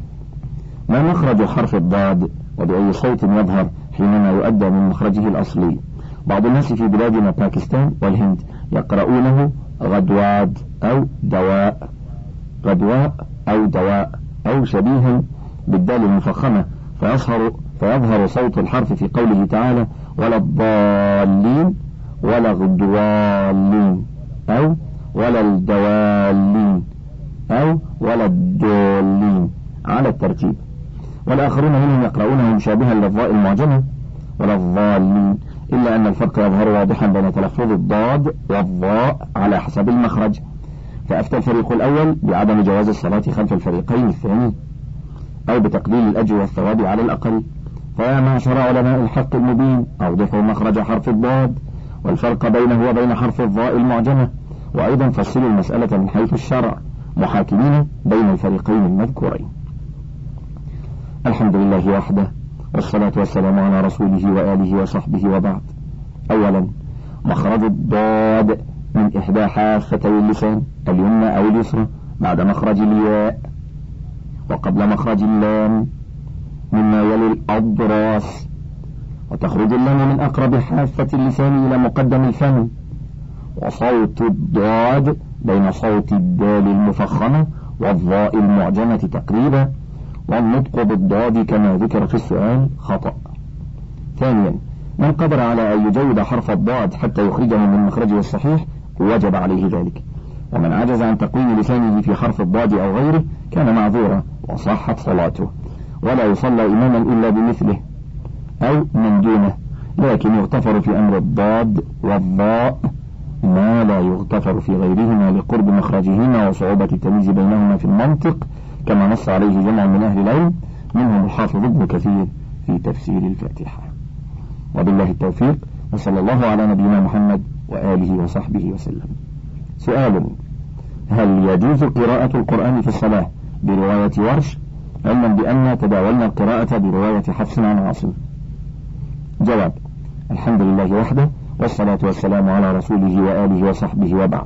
ما مخرج حرف الضاد، وبأي صوت يظهر حينما يؤدى من مخرجه الأصلي؟ بعض الناس في بلادنا باكستان والهند يقرؤونه غدواد أو دواء، غدواء أو دواء، أو شبيها بالدال المفخمة، فيظهر صوت الحرف في قوله تعالى: ولا الضالين ولا الضالين، أو ولا الدوالين، أو ولا الدولين، على الترتيب. والآخرون منهم يقرؤونه مشابها للضاء المعجمة ولا الضالين، إلا أن الفرق يظهر واضحا بين تلفظ الضاد والضاء على حسب المخرج. فأفتى الفريق الأول بعدم جواز الصلاة خلف الفريقين الثاني، أو بتقليل الأجر والثواب على الأقل. فيا معشر علماء الحق المبين، أوضحوا مخرج حرف الضاد والفرق بينه وبين حرف الضاء المعجمة، وأيضا فصلوا المسألة من حيث الشرع، محاكمين بين الفريقين المذكورين. الحمد لله وحده، والصلاة والسلام على رسوله وآله وصحبه، وبعد. أولا، مخرج الضاد من إحدى حافتي اللسان، اليمنى أو اليسرى، بعد مخرج الياء وقبل مخرج اللام، مما يلي الأضراس، وتخرج اللام من أقرب حافة اللسان إلى مقدم الفم. وصوت الضاد بين صوت الدال المفخمة والضاء المعجمة تقريبا، والنطق بالضاد كما ذكر في السؤال خطأ. ثانيا، من قدر على أن يجود حرف الضاد حتى يخرجه من مخرجه الصحيح وجب عليه ذلك، ومن عجز عن تقويم لسانه في حرف الضاد أو غيره كان معذورا وصحت صلاته، ولا يصلى إماما إلا بمثله أو من دونه، لكن يغتفر في أمر الضاد والضاء ما لا يغتفر في غيرهما لقرب مخرجهما وصعوبة التمييز بينهما في المنطق، كما نص عليه جمع من أهل العلم منهم الحافظ ابن كثير في تفسير الفاتحة. وبالله التوفيق، وصلى الله على نبينا محمد وآله وصحبه وسلم. سؤال: هل يجوز قراءة القرآن في الصلاة برواية ورش، علما بأن تداولنا القراءة برواية حفص عن عاصم؟ جواب: الحمد لله وحده، والصلاة والسلام على رسوله وآله وصحبه، وبعد.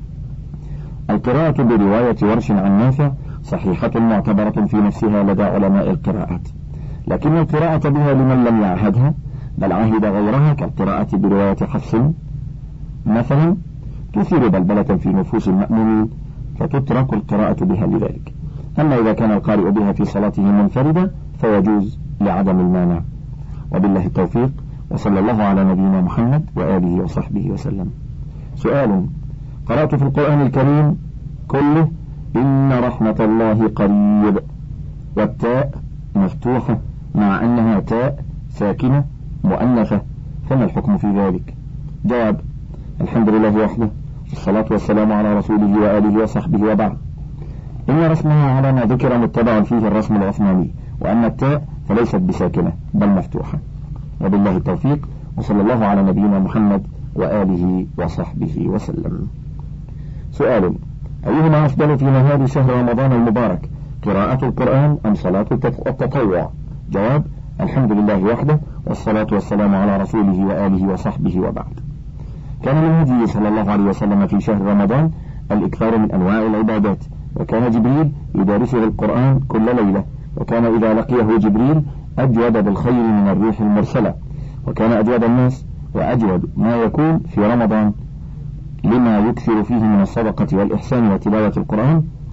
القراءة برواية ورش عن نافع صحيحة معتبرة في نفسها لدى علماء القراءات، لكن القراءة بها لمن لم يعهدها بل عهد غيرها كالقراءة برواية حفص مثلا تثير بلبلة في نفوس المأمومين، فتترك القراءة بها لذلك. أما إذا كان القارئ بها في صلاته منفردا فيجوز لعدم المانع. وبالله التوفيق، وصلى الله على نبينا محمد وآله وصحبه وسلم. سؤال: قرأت في القرآن الكريم كله إن رحمة الله قريب، والتاء مفتوحة مع أنها تاء ساكنة مؤنثة، فما الحكم في ذلك؟ جواب: الحمد لله وحده، الصلاة والسلام على رسوله وآله وصحبه، وبعد. إن رسمها على ما ذكر متبع فيه الرسم العثماني، وأن التاء فليست بساكنة بل مفتوحة. وبالله التوفيق، وصلى الله على نبينا محمد وآله وصحبه وسلم. سؤال: أيهما أفضل في نهار شهر رمضان المبارك، قراءة القرآن أم صلاة التطوع؟ جواب: الحمد لله وحده، والصلاة والسلام على رسوله وآله وصحبه، وبعد. كان من هديه صلى الله عليه وسلم في شهر رمضان الإكثار من أنواع العبادات، وكان جبريل يدارسه القرآن كل ليلة، وكان إذا لقيه جبريل أجود بالخير من الريح المرسلة، وكان أجود الناس وأجود ما يكون في رمضان لما يكثر فيه من الصدقة والإحسان وتلاوة القرآن،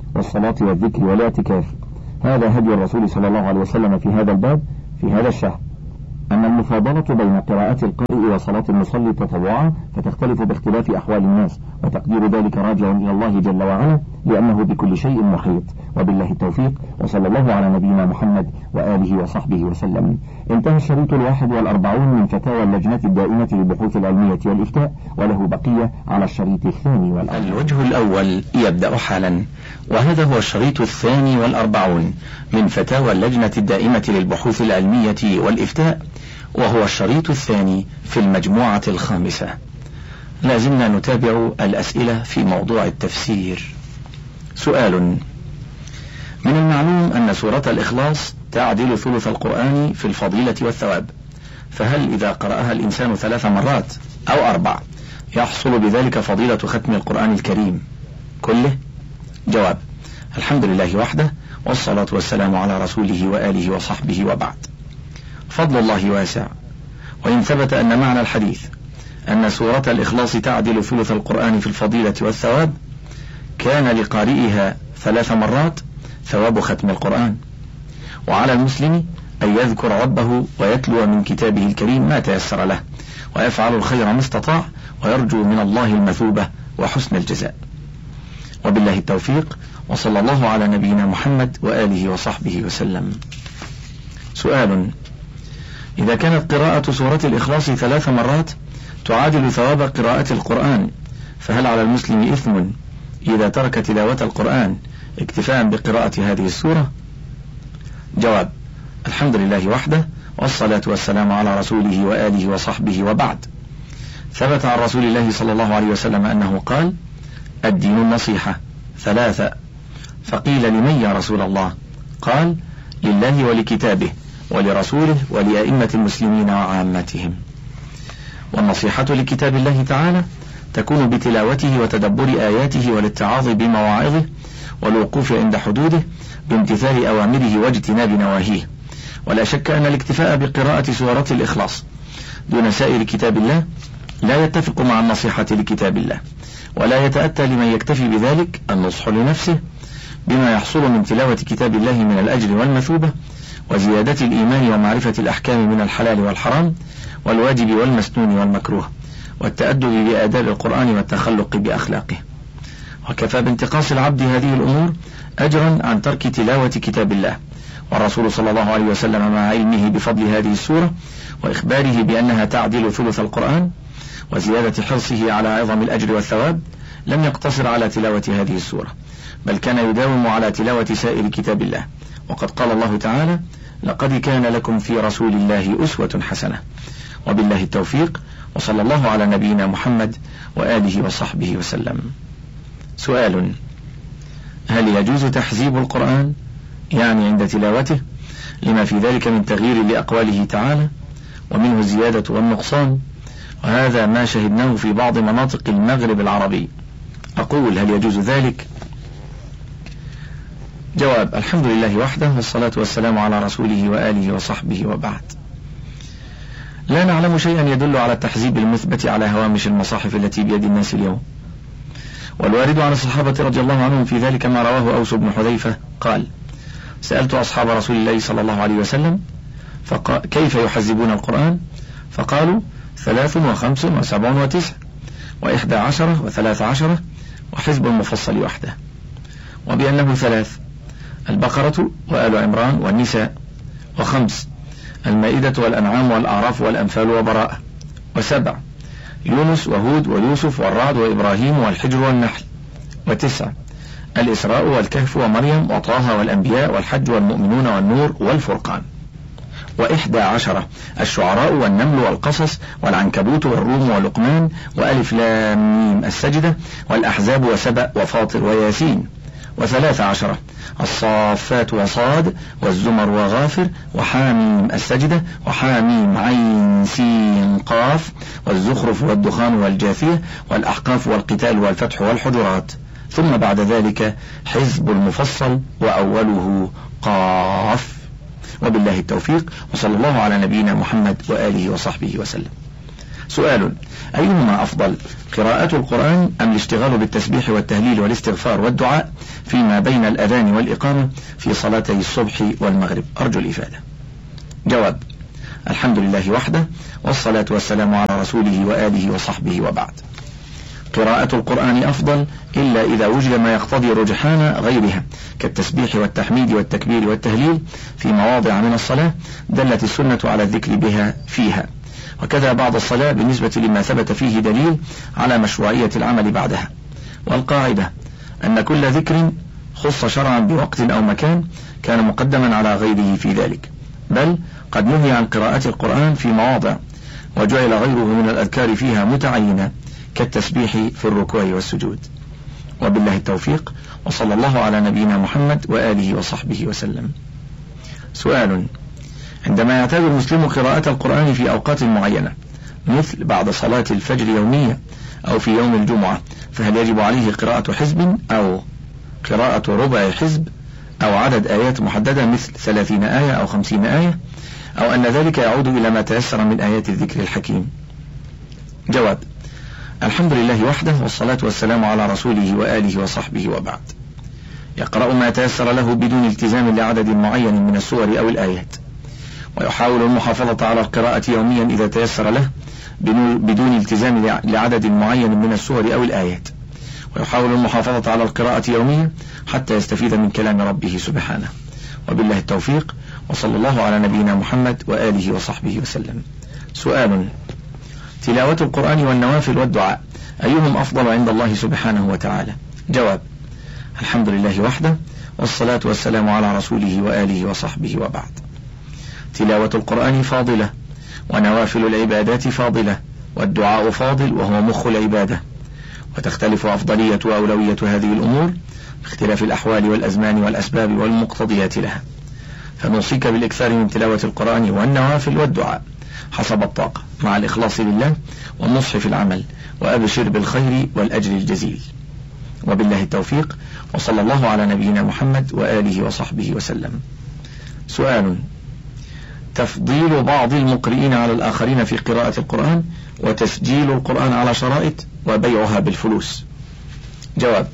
والصلاة والذكر والاعتكاف. هذا هدي الرسول صلى الله عليه وسلم في هذا الباب في هذا الشهر. أما المفاضلة بين قراءة القارئ وصلاة المصلي تطوعا فتختلف باختلاف أحوال الناس، وتقدير ذلك راجع إلى الله جل وعلا لأنه بكل شيء محيط. وبالله التوفيق، وصلى الله على نبينا محمد وآله وصحبه وسلم. انتهى الشريط 41 من فتاوى اللجنة الدائمة للبحوث العلمية والإفتاء، وله بقية على الشريط 42. الوجه الأول يبدأ حالا، وهذا هو الشريط 42 من فتاوى اللجنة الدائمة للبحوث العلمية والإفتاء، وهو الشريط الثاني في المجموعة الخامسة. لازلنا نتابع الأسئلة في موضوع التفسير. سؤال: من المعلوم أن سورة الإخلاص تعدل ثلث القرآن في الفضيلة والثواب، فهل إذا قرأها الإنسان 3 مرات أو 4 يحصل بذلك فضيلة ختم القرآن الكريم كله؟ جواب: الحمد لله وحده، والصلاة والسلام على رسوله وآله وصحبه، وبعد. فضل الله واسع، وإن ثبت أن معنى الحديث أن سورة الإخلاص تعدل ثلث القرآن في الفضيلة والثواب، كان لقارئها 3 مرات ثواب ختم القرآن. وعلى المسلم أن يذكر ربه ويتلو من كتابه الكريم ما تيسر له، ويفعل الخير ما استطاع، ويرجو من الله المثوبة وحسن الجزاء. وبالله التوفيق، وصلى الله على نبينا محمد وآله وصحبه وسلم. سؤال: إذا كانت قراءة سورة الإخلاص 3 مرات تعادل ثواب قراءة القرآن، فهل على المسلم إثم إذا ترك تلاوة القرآن اكتفاء بقراءة هذه السورة؟ جواب: الحمد لله وحده، والصلاة والسلام على رسوله وآله وصحبه، وبعد. ثبت عن رسول الله صلى الله عليه وسلم أنه قال: الدين النصيحة 3. فقيل: لمن يا رسول الله؟ قال: لله ولكتابه ولرسوله ولأئمة المسلمين وعامتهم. والنصيحة لكتاب الله تعالى تكون بتلاوته وتدبر آياته والاتعاظ بمواعظه والوقوف عند حدوده بامتثال أوامره واجتناب نواهيه. ولا شك أن الاكتفاء بقراءة سورة الإخلاص دون سائر كتاب الله لا يتفق مع النصيحة لكتاب الله، ولا يتأتى لمن يكتفي بذلك النصح لنفسه بما يحصل من تلاوة كتاب الله من الأجر والمثوبة وزيادة الإيمان ومعرفة الأحكام من الحلال والحرام والواجب والمسنون والمكروه والتأدب بآداب القرآن والتخلق بأخلاقه. وكفى بانتقاص العبد هذه الأمور أجرا عن ترك تلاوة كتاب الله. والرسول صلى الله عليه وسلم مع علمه بفضل هذه السورة وإخباره بأنها تعدل ثلث القرآن وزيادة حرصه على عظم الأجر والثواب لم يقتصر على تلاوة هذه السورة، بل كان يداوم على تلاوة سائر كتاب الله. وقد قال الله تعالى: لقد كان لكم في رسول الله أسوة حسنة. وبالله التوفيق، وصلى الله على نبينا محمد وآله وصحبه وسلم. سؤال: هل يجوز تحزيب القرآن يعني عند تلاوته لما في ذلك من تغيير لأقواله تعالى ومنه الزيادة والنقصان؟ وهذا ما شهدناه في بعض مناطق المغرب العربي. أقول: هل يجوز ذلك؟ جواب: الحمد لله وحده، والصلاة والسلام على رسوله وآله وصحبه، وبعد. لا نعلم شيئا يدل على التحزيب المثبت على هوامش المصاحف التي بيد الناس اليوم. والوارد عن الصحابة رضي الله عنهم في ذلك ما رواه أوس بن حذيفة قال: سألت أصحاب رسول الله صلى الله عليه وسلم كيف يحزبون القرآن؟ فقالوا: 3 و5 و7 و9 و11 و13 وحزب المفصل وحده، وبأنه 3: البقرة وآل عمران والنساء، و5: المائدة والأنعام والأعراف والأنفال وبراءة، و7: يونس وهود ويوسف والرعد وإبراهيم والحجر والنحل، و9: الإسراء والكهف ومريم وطه والأنبياء والحج والمؤمنون والنور والفرقان، و11: الشعراء والنمل والقصص والعنكبوت والروم ولقمان وألف لام ميم السجدة والأحزاب وسبأ وفاطر وياسين، و13: الصافات وصاد والزمر وغافر وحاميم السجدة وحاميم عين سين قاف والزخرف والدخان والجاثية والأحقاف والقتال والفتح والحجرات، ثم بعد ذلك حزب المفصل وأوله قاف. وبالله التوفيق، وصلى الله على نبينا محمد وآله وصحبه وسلم. سؤال: أيهما أفضل، قراءة القرآن أم الاشتغال بالتسبيح والتهليل والاستغفار والدعاء فيما بين الأذان والإقامة في صلاتي الصبح والمغرب؟ أرجو الإفادة. جواب: الحمد لله وحده، والصلاة والسلام على رسوله وآله وصحبه، وبعد. قراءة القرآن أفضل إلا إذا وجد ما يقتضي رجحان غيرها كالتسبيح والتحميد والتكبير والتهليل في مواضع من الصلاة دلت السنة على الذكر بها فيها، وكذا بعد الصلاة بالنسبة لما ثبت فيه دليل على مشروعية العمل بعدها. والقاعدة أن كل ذكر خص شرعا بوقت أو مكان كان مقدما على غيره في ذلك، بل قد نهي عن قراءة القرآن في مواضع وجعل غيره من الأذكار فيها متعينة كالتسبيح في الركوع والسجود. وبالله التوفيق، وصلى الله على نبينا محمد وآله وصحبه وسلم. سؤال: عندما يعتاد المسلم قراءة القرآن في أوقات معينة مثل بعد صلاة الفجر يوميا أو في يوم الجمعة، فهل يجب عليه قراءة حزب أو قراءة ربع حزب أو عدد آيات محددة مثل 30 آية أو 50 آية، أو أن ذلك يعود إلى ما تيسر من آيات الذكر الحكيم؟ جواب: الحمد لله وحده، والصلاة والسلام على رسوله وآله وصحبه، وبعد. يقرأ ما تيسر له بدون التزام لعدد معين من السور أو الآيات، ويحاول المحافظة على القراءة يوميا إذا تيسر له بدون التزام لعدد معين من السور أو الآيات، ويحاول المحافظة على القراءة يوميا حتى يستفيد من كلام ربه سبحانه. وبالله التوفيق، وصلى الله على نبينا محمد وآله وصحبه وسلم. سؤال: تلاوة القرآن والنوافل والدعاء أيهم أفضل عند الله سبحانه وتعالى؟ جواب: الحمد لله وحده، والصلاة والسلام على رسوله وآله وصحبه، وبعد. تلاوة القرآن فاضلة، ونوافل العبادات فاضلة، والدعاء فاضل وهو مخ العبادة، وتختلف أفضلية وأولوية هذه الأمور باختلاف الأحوال والأزمان والأسباب والمقتضيات لها، فنوصيك بالإكثار من تلاوة القرآن والنوافل والدعاء حسب الطاقة مع الإخلاص لله والنصح في العمل، وأبشر بالخير والأجر الجزيل. وبالله التوفيق، وصلى الله على نبينا محمد وآله وصحبه وسلم. سؤال: تفضيل بعض المقرئين على الآخرين في قراءة القرآن، وتسجيل القرآن على شرائط وبيعها بالفلوس. جواب: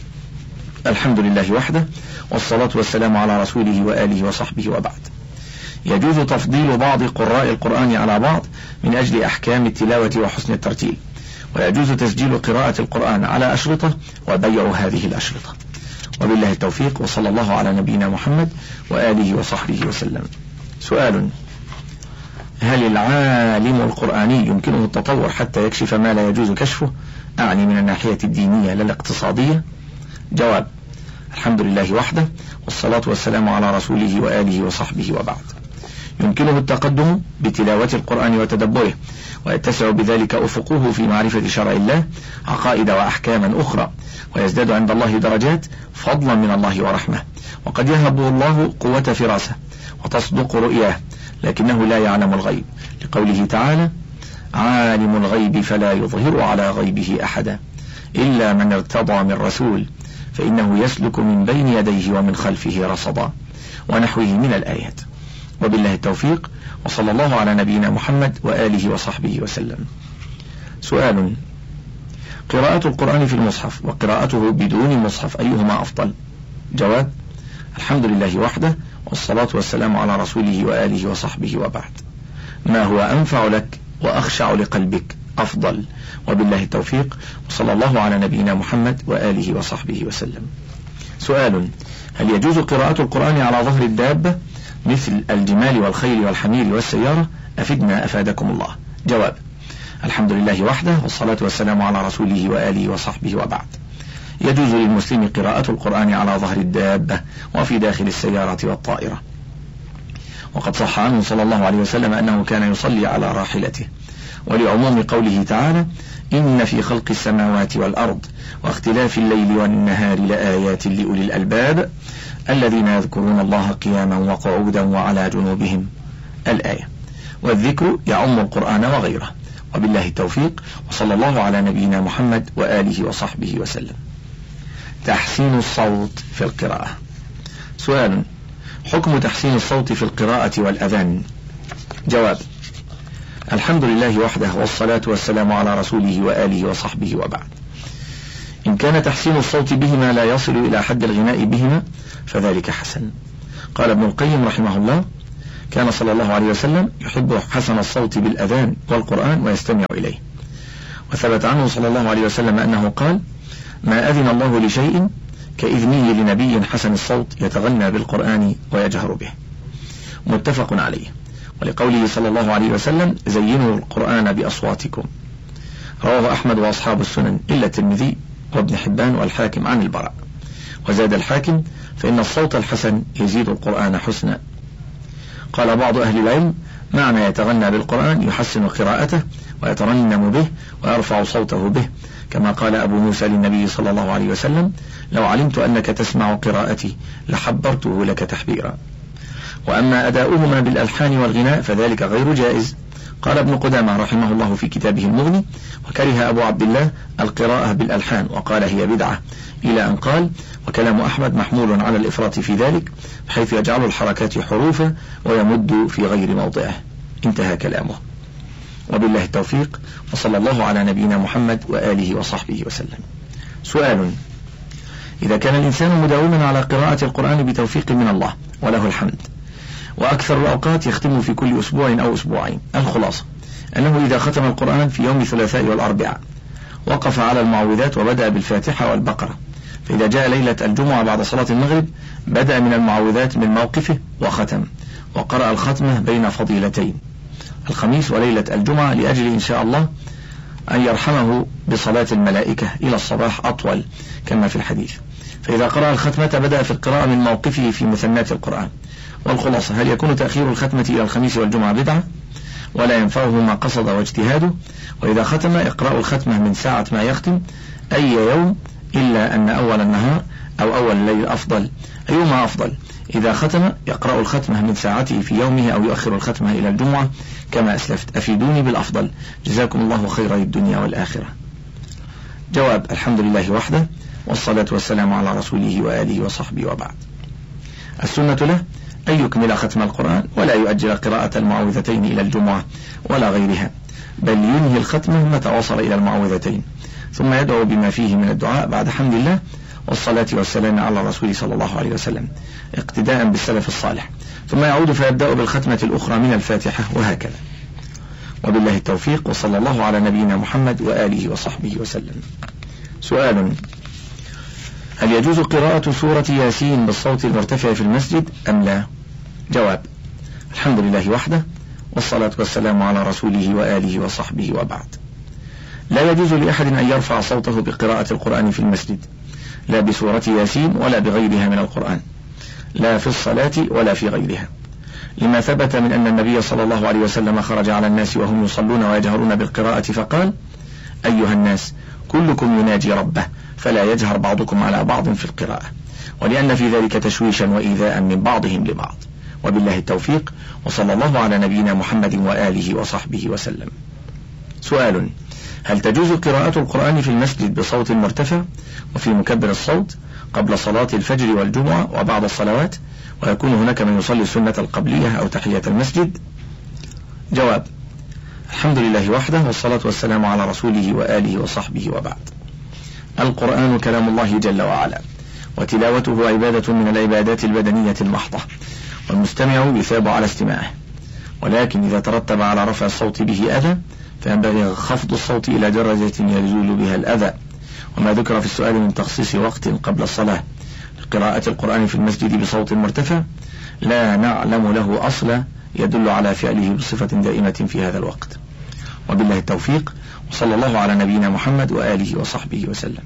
الحمد لله وحده، والصلاة والسلام على رسوله وآله وصحبه، وبعد. يجوز تفضيل بعض قراء القرآن على بعض من أجل أحكام التلاوة وحسن الترتيل، ويجوز تسجيل قراءة القرآن على أشرطة وبيع هذه الأشرطة. وبالله التوفيق، وصلى الله على نبينا محمد وآله وصحبه وسلم. سؤال: هل العالم القرآني يمكنه التطور حتى يكشف ما لا يجوز كشفه؟ أعني من الناحية الدينية لا الاقتصادية. جواب: الحمد لله وحده، والصلاة والسلام على رسوله وآله وصحبه، وبعد. يمكنه التقدم بتلاوة القرآن وتدبره، ويتسع بذلك أفقه في معرفة شرع الله عقائد وأحكاما أخرى، ويزداد عند الله درجات فضلا من الله ورحمة، وقد يهب الله قوة فراسة وتصدق رؤياه، لكنه لا يعلم الغيب، لقوله تعالى: عالم الغيب فلا يظهر على غيبه أحدا إلا من ارتضى من رسول فإنه يسلك من بين يديه ومن خلفه رصدا، ونحوه من الآيات. وبالله التوفيق، وصلى الله على نبينا محمد وآله وصحبه وسلم. سؤال: قراءة القرآن في المصحف وقراءته بدون مصحف أيهما أفضل؟ جواب: الحمد لله وحده، والصلاة والسلام على رسوله وآله وصحبه، وبعد. ما هو أنفع لك وأخشع لقلبك أفضل. وبالله التوفيق، وصلى الله على نبينا محمد وآله وصحبه وسلم. سؤال: هل يجوز قراءة القرآن على ظهر الدابة مثل الجمال والخيل والحمير والسيارة؟ أفدنا أفادكم الله. جواب: الحمد لله وحده، والصلاة والسلام على رسوله وآله وصحبه، وبعد. يجوز للمسلم قراءة القرآن على ظهر الدابة وفي داخل السيارة والطائرة، وقد صح عنه صلى الله عليه وسلم أنه كان يصلي على راحلته، ولعموم قوله تعالى: إن في خلق السماوات والأرض واختلاف الليل والنهار لآيات لأولي الألباب الذين يذكرون الله قياما وقعودا وعلى جنوبهم، الآية. والذكر يعم القرآن وغيره. وبالله التوفيق، وصلى الله على نبينا محمد وآله وصحبه وسلم. تحسين الصوت في القراءة. سؤال: حكم تحسين الصوت في القراءة والأذان؟ جواب: الحمد لله وحده، والصلاة والسلام على رسوله وآله وصحبه وبعد. إن كان تحسين الصوت بهما لا يصل إلى حد الغناء بهما فذلك حسن. قال ابن القيم رحمه الله: كان صلى الله عليه وسلم يحب حسن الصوت بالأذان والقرآن ويستمع إليه. وثبت عنه صلى الله عليه وسلم أنه قال: ما أذن الله لشيء كإذنه لنبي حسن الصوت يتغنى بالقرآن ويجهر به. متفق عليه. ولقوله صلى الله عليه وسلم: زينوا القرآن بأصواتكم. رواه أحمد وأصحاب السنن إلا الترمذي وابن حبان والحاكم عن البراء. وزاد الحاكم: فإن الصوت الحسن يزيد القرآن حسنا. قال بعض أهل العلم: معنى يتغنى بالقرآن يحسن قراءته ويترنم به ويرفع صوته به، كما قال أبو موسى للنبي صلى الله عليه وسلم: لو علمت أنك تسمع قراءتي لحبرته لك تحبيرا. وأما أداؤهما بالألحان والغناء فذلك غير جائز. قال ابن قدامة رحمه الله في كتابه المغني: وكره أبو عبد الله القراءة بالألحان وقال هي بدعة، إلى أن قال: وكلام أحمد محمول على الإفراط في ذلك، بحيث يجعل الحركات حروفا ويمد في غير موضعه. انتهى كلامه. وبالله التوفيق، وصلى الله على نبينا محمد وآله وصحبه وسلم. سؤال: إذا كان الإنسان مداوما على قراءة القرآن بتوفيق من الله وله الحمد، وأكثر الأوقات يختم في كل أسبوع أو أسبوعين، الخلاصة أنه إذا ختم القرآن في يوم الثلاثاء والأربعاء وقف على المعوذات وبدأ بالفاتحة والبقرة، فإذا جاء ليلة الجمعة بعد صلاة المغرب بدأ من المعوذات من موقفه وختم، وقرأ الختمة بين فضيلتين الخميس وليلة الجمعة، لأجل إن شاء الله أن يرحمه بصلاة الملائكة إلى الصباح أطول كما في الحديث. فإذا قرأ الختمة بدأ في القراءة من موقفه في مثنات القرآن. والخلاصة: هل يكون تأخير الختمة إلى الخميس والجمعة بدعة ولا ينفعه ما قصد واجتهاده؟ وإذا ختم إقراء الختمة من ساعة ما يختم أي يوم، إلا أن أول النهار أو أول الليل أفضل. أيهما أفضل؟ إذا ختم يقرأ الختمة من ساعته في يومه أو يؤخر الختمة إلى الجمعة كما أسلفت. أفيدوني بالأفضل، جزاكم الله خيرا الدنيا والآخرة. جواب: الحمد لله وحده، والصلاة والسلام على رسوله وآله وصحبه وبعد. السنة له أن يكمل ختم القرآن ولا يؤجل قراءة المعوذتين إلى الجمعة ولا غيرها، بل ينهي الختمة متى وصل إلى المعوذتين، ثم يدعو بما فيه من الدعاء بعد حمد الله والصلاة والسلام على الرسول صلى الله عليه وسلم اقتداء بالسلف الصالح، ثم يعود فيبدأ بالختمة الأخرى من الفاتحة، وهكذا. وبالله التوفيق، وصلى الله على نبينا محمد وآله وصحبه وسلم. سؤال: هل يجوز قراءة سورة ياسين بالصوت المرتفع في المسجد أم لا؟ جواب: الحمد لله وحده، والصلاة والسلام على رسوله وآله وصحبه وبعد. لا يجوز لأحد أن يرفع صوته بقراءة القرآن في المسجد، لا بسورة ياسين ولا بغيرها من القرآن، لا في الصلاة ولا في غيرها، لما ثبت من أن النبي صلى الله عليه وسلم خرج على الناس وهم يصلون ويجهرون بالقراءة فقال: أيها الناس كلكم يناجي ربه فلا يجهر بعضكم على بعض في القراءة، ولأن في ذلك تشويشا وإيذاء من بعضهم لبعض. وبالله التوفيق، وصلى الله على نبينا محمد وآله وصحبه وسلم. سؤال: هل تجوز قراءة القرآن في المسجد بصوت مرتفع وفي مكبر الصوت قبل صلاة الفجر والجمعة وبعد الصلوات، ويكون هناك من يصلي السنة القبلية أو تحية المسجد؟ جواب: الحمد لله وحده، والصلاة والسلام على رسوله وآله وصحبه وبعد. القرآن كلام الله جل وعلا، وتلاوته عبادة من العبادات البدنية المحضة، والمستمع يثاب على استماعه، ولكن إذا ترتب على رفع الصوت به أذى فينبغي خفض الصوت إلى درجة يزول بها الأذى. وما ذكر في السؤال من تخصيص وقت قبل الصلاة لقراءة القرآن في المسجد بصوت مرتفع لا نعلم له أصلا يدل على فعله بصفة دائمة في هذا الوقت. وبالله التوفيق، وصلى الله على نبينا محمد وآله وصحبه وسلم.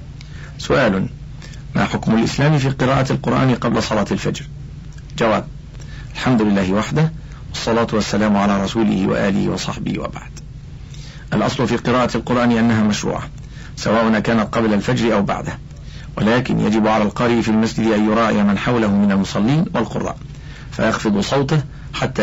سؤال: ما حكم الإسلام في قراءة القرآن قبل صلاة الفجر؟ جواب: الحمد لله وحده، والصلاة والسلام على رسوله وآله وصحبه وبعد. الأصل في قراءة القرآن أنها مشروعة، سواء كانت قبل الفجر أو بعده، ولكن يجب على القارئ في المسجد أن يراعي من حوله من المصلين والقراء فيخفض صوته حتى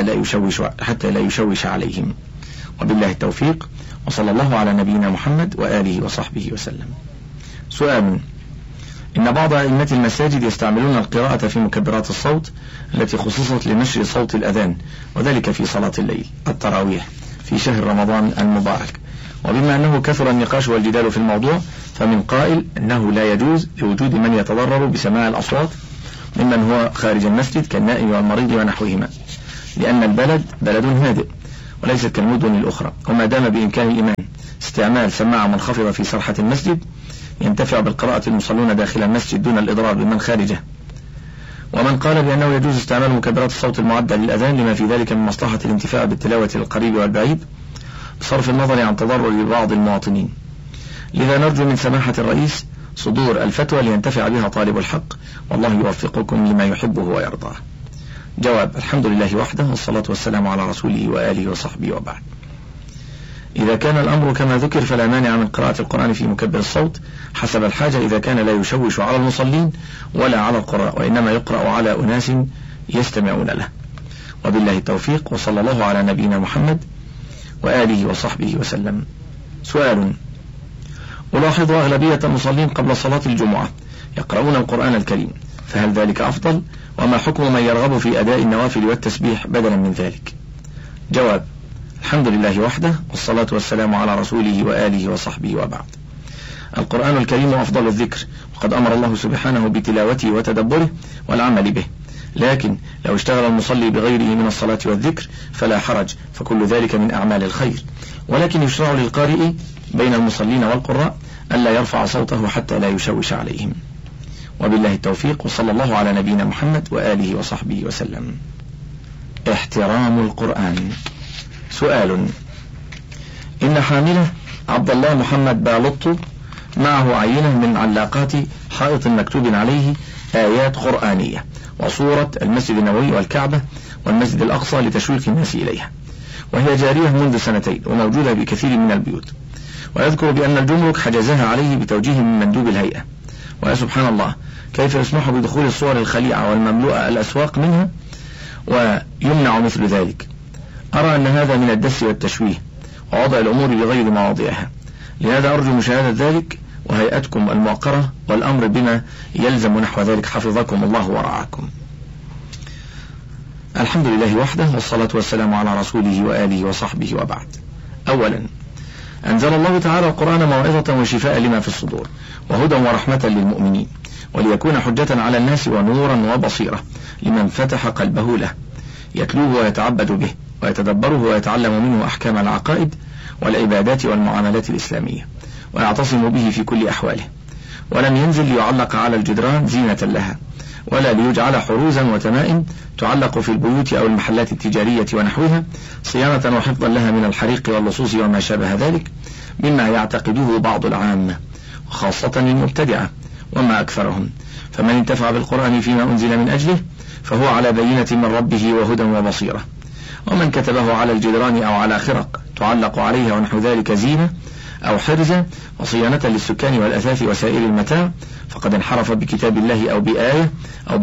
لا يشوش عليهم. وبالله التوفيق، وصلى الله على نبينا محمد وآله وصحبه وسلم. سؤال: إن بعض أئمة المساجد يستعملون القراءة في مكبرات الصوت التي خصصت لنشر صوت الأذان، وذلك في صلاة الليل التراويح، في شهر رمضان المبارك. وبما أنه كثر النقاش والجدال في الموضوع، فمن قائل أنه لا يجوز لوجود من يتضرر بسماع الأصوات ممن هو خارج المسجد كالنائم والمريض ونحوهما، لأن البلد بلد هادئ وليست كالمدن الأخرى، وما دام بإمكان الإمام استعمال سماعة منخفضة في سرحة المسجد ينتفع بالقراءة المصلون داخل المسجد دون الإضرار بمن خارجه. ومن قال بأنه يجوز استعمال مكبرات الصوت المعدة للأذان لما في ذلك من مصلحة الانتفاع بالتلاوة للقريب والبعيد بصرف النظر عن تضرر بعض المواطنين. لذا نرجو من سماحة الرئيس صدور الفتوى لينتفع بها طالب الحق، والله يوفقكم لما يحبه ويرضاه. جواب: الحمد لله وحده، والصلاة والسلام على رسوله وآله وصحبه، وبعد. إذا كان الأمر كما ذكر فلا مانع من قراءة القرآن في مكبر الصوت حسب الحاجة، إذا كان لا يشوش على المصلين ولا على القراء، وإنما يقرأ على أناس يستمعون له. وبالله التوفيق، وصلى الله على نبينا محمد وآله وصحبه وسلم. سؤال: ألاحظ أغلبية المصلين قبل صلاة الجمعة يقرؤون القرآن الكريم، فهل ذلك أفضل؟ وما حكم من يرغب في أداء النوافل والتسبيح بدلا من ذلك؟ جواب: الحمد لله وحده، والصلاة والسلام على رسوله وآله وصحبه، وبعد. القرآن الكريم أفضل الذكر، وقد أمر الله سبحانه بتلاوته وتدبره والعمل به، لكن لو اشتغل المصلي بغيره من الصلاة والذكر فلا حرج، فكل ذلك من أعمال الخير، ولكن يشرع للقارئ بين المصلين والقراء ألا يرفع صوته حتى لا يشوش عليهم. وبالله التوفيق، وصلى الله على نبينا محمد وآله وصحبه وسلم. احترام القرآن. سؤال: إن حامله عبد الله محمد بالطو معه عينة من علاقات حائط مكتوب عليه آيات قرآنية وصورة المسجد النبوي والكعبة والمسجد الأقصى لتشويق الناس إليها، وهي جارية منذ 2 وموجودة بكثير من البيوت، ويذكر بأن الجمرك حجزها عليه بتوجيه من مندوب الهيئة. ويا سبحان الله، كيف يسمح بدخول الصور الخليعة والمملوءة الأسواق منها ويمنع مثل ذلك؟ أرى أن هذا من الدس والتشويه ووضع الأمور بغير مواضعها، لهذا أرجو مشاهدة ذلك وهيئتكم الموقرة والأمر بما يلزم نحو ذلك، حفظكم الله ورعاكم. الحمد لله وحده، والصلاة والسلام على رسوله وآله وصحبه، وبعد. أولا، أنزل الله تعالى القرآن موعظة وشفاء لما في الصدور وهدى ورحمة للمؤمنين، وليكون حجة على الناس ونورا وبصيرة لمن فتح قلبه له، يتلوه ويتعبد به ويتدبره ويتعلم منه أحكام العقائد والعبادات والمعاملات الإسلامية، ويعتصم به في كل أحواله. ولم ينزل ليعلق على الجدران زينة لها، ولا ليجعل حروزا وتمائم تعلق في البيوت أو المحلات التجارية ونحوها صيانة وحفظا لها من الحريق واللصوص وما شابه ذلك مما يعتقده بعض العامة، وخاصة المبتدعة وما أكثرهم. فمن انتفع بالقرآن فيما أنزل من أجله فهو على بينة من ربه وهدى وبصيرة، ومن كتبه على الجدران أو على خرق تعلق عليها ونحو ذلك زينة أو حرزة وصيانة للسكان والأثاث وسائر المتاع فقد انحرف بكتاب الله أو بآية أو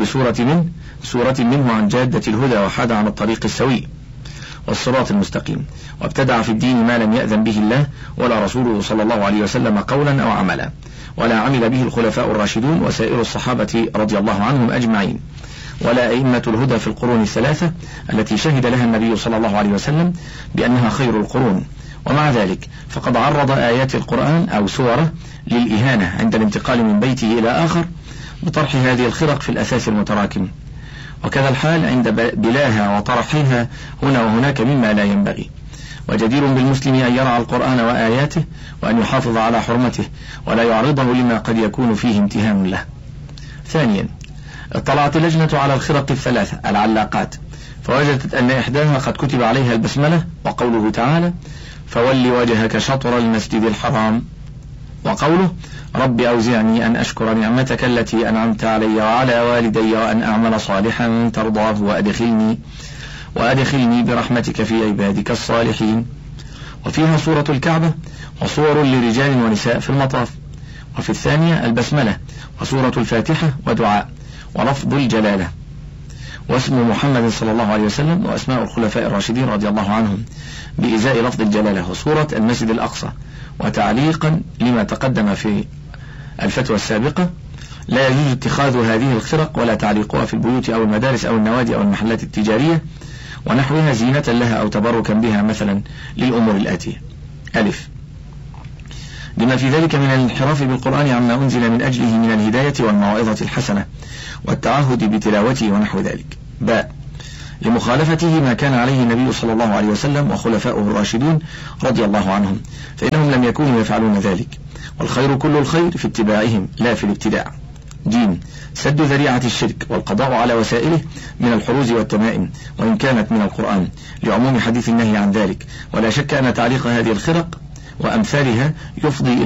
بسورة منه عن جادة الهدى وحاد عن الطريق السوي والصراط المستقيم، وابتدع في الدين ما لم يأذن به الله ولا رسوله صلى الله عليه وسلم قولا أو عملا، ولا عمل به الخلفاء الراشدون وسائر الصحابة رضي الله عنهم أجمعين، ولا أئمة الهدى في القرون 3 التي شهد لها النبي صلى الله عليه وسلم بأنها خير القرون. ومع ذلك فقد عرض آيات القرآن أو سوره للإهانة عند الانتقال من بيته إلى آخر بطرح هذه الخرق في الأثاث المتراكم، وكذا الحال عند بلاها وطرحها هنا وهناك مما لا ينبغي. وجدير بالمسلم أن يرعى القرآن وآياته وأن يحافظ على حرمته ولا يعرضه لما قد يكون فيه امتهان له. ثانيا، اطلعت اللجنة على الخرق 3 العلاقات، فوجدت أن إحداها قد كتب عليها البسملة وقوله تعالى: فول وجهك شطر المسجد الحرام، وقوله: رب أوزعني أن أشكر نعمتك التي أنعمت علي وعلى والدي وأن أعمل صالحا ترضاه وأدخلني برحمتك في عبادك الصالحين. وفيها سورة الكعبة وصور لرجال ونساء في المطاف. وفي الثانية البسملة وسورة الفاتحة ودعاء ولفظ الجلالة واسم محمد صلى الله عليه وسلم وأسماء الخلفاء الراشدين رضي الله عنهم بإزاء لفظ الجلالة وسورة المسجد الأقصى. وتعليقا لما تقدم في الفتوى السابقة، لا يجوز اتخاذ هذه الخرق ولا تعليقها في البيوت أو المدارس أو النوادي أو المحلات التجارية، ونحوها زينة لها أو تبركا بها مثلا للأمور الآتية: ألف، بما في ذلك من الانحراف بالقرآن عما أنزل من أجله من الهداية والموعظة الحسنة والتعهد بتلاوته ونحو ذلك. باء، لمخالفته ما كان عليه النبي صلى الله عليه وسلم وخلفاؤه الراشدون رضي الله عنهم، فإنهم لم يكونوا يفعلون ذلك، والخير كل الخير في اتباعهم لا في الابتداع. جيم، سد ذريعة الشرك والقضاء على وسائله من الحروز والتمائم وإن كانت من القرآن لعموم حديث النهي عن ذلك، ولا شك أن تعليق هذه الخرق وأمثالها يفضي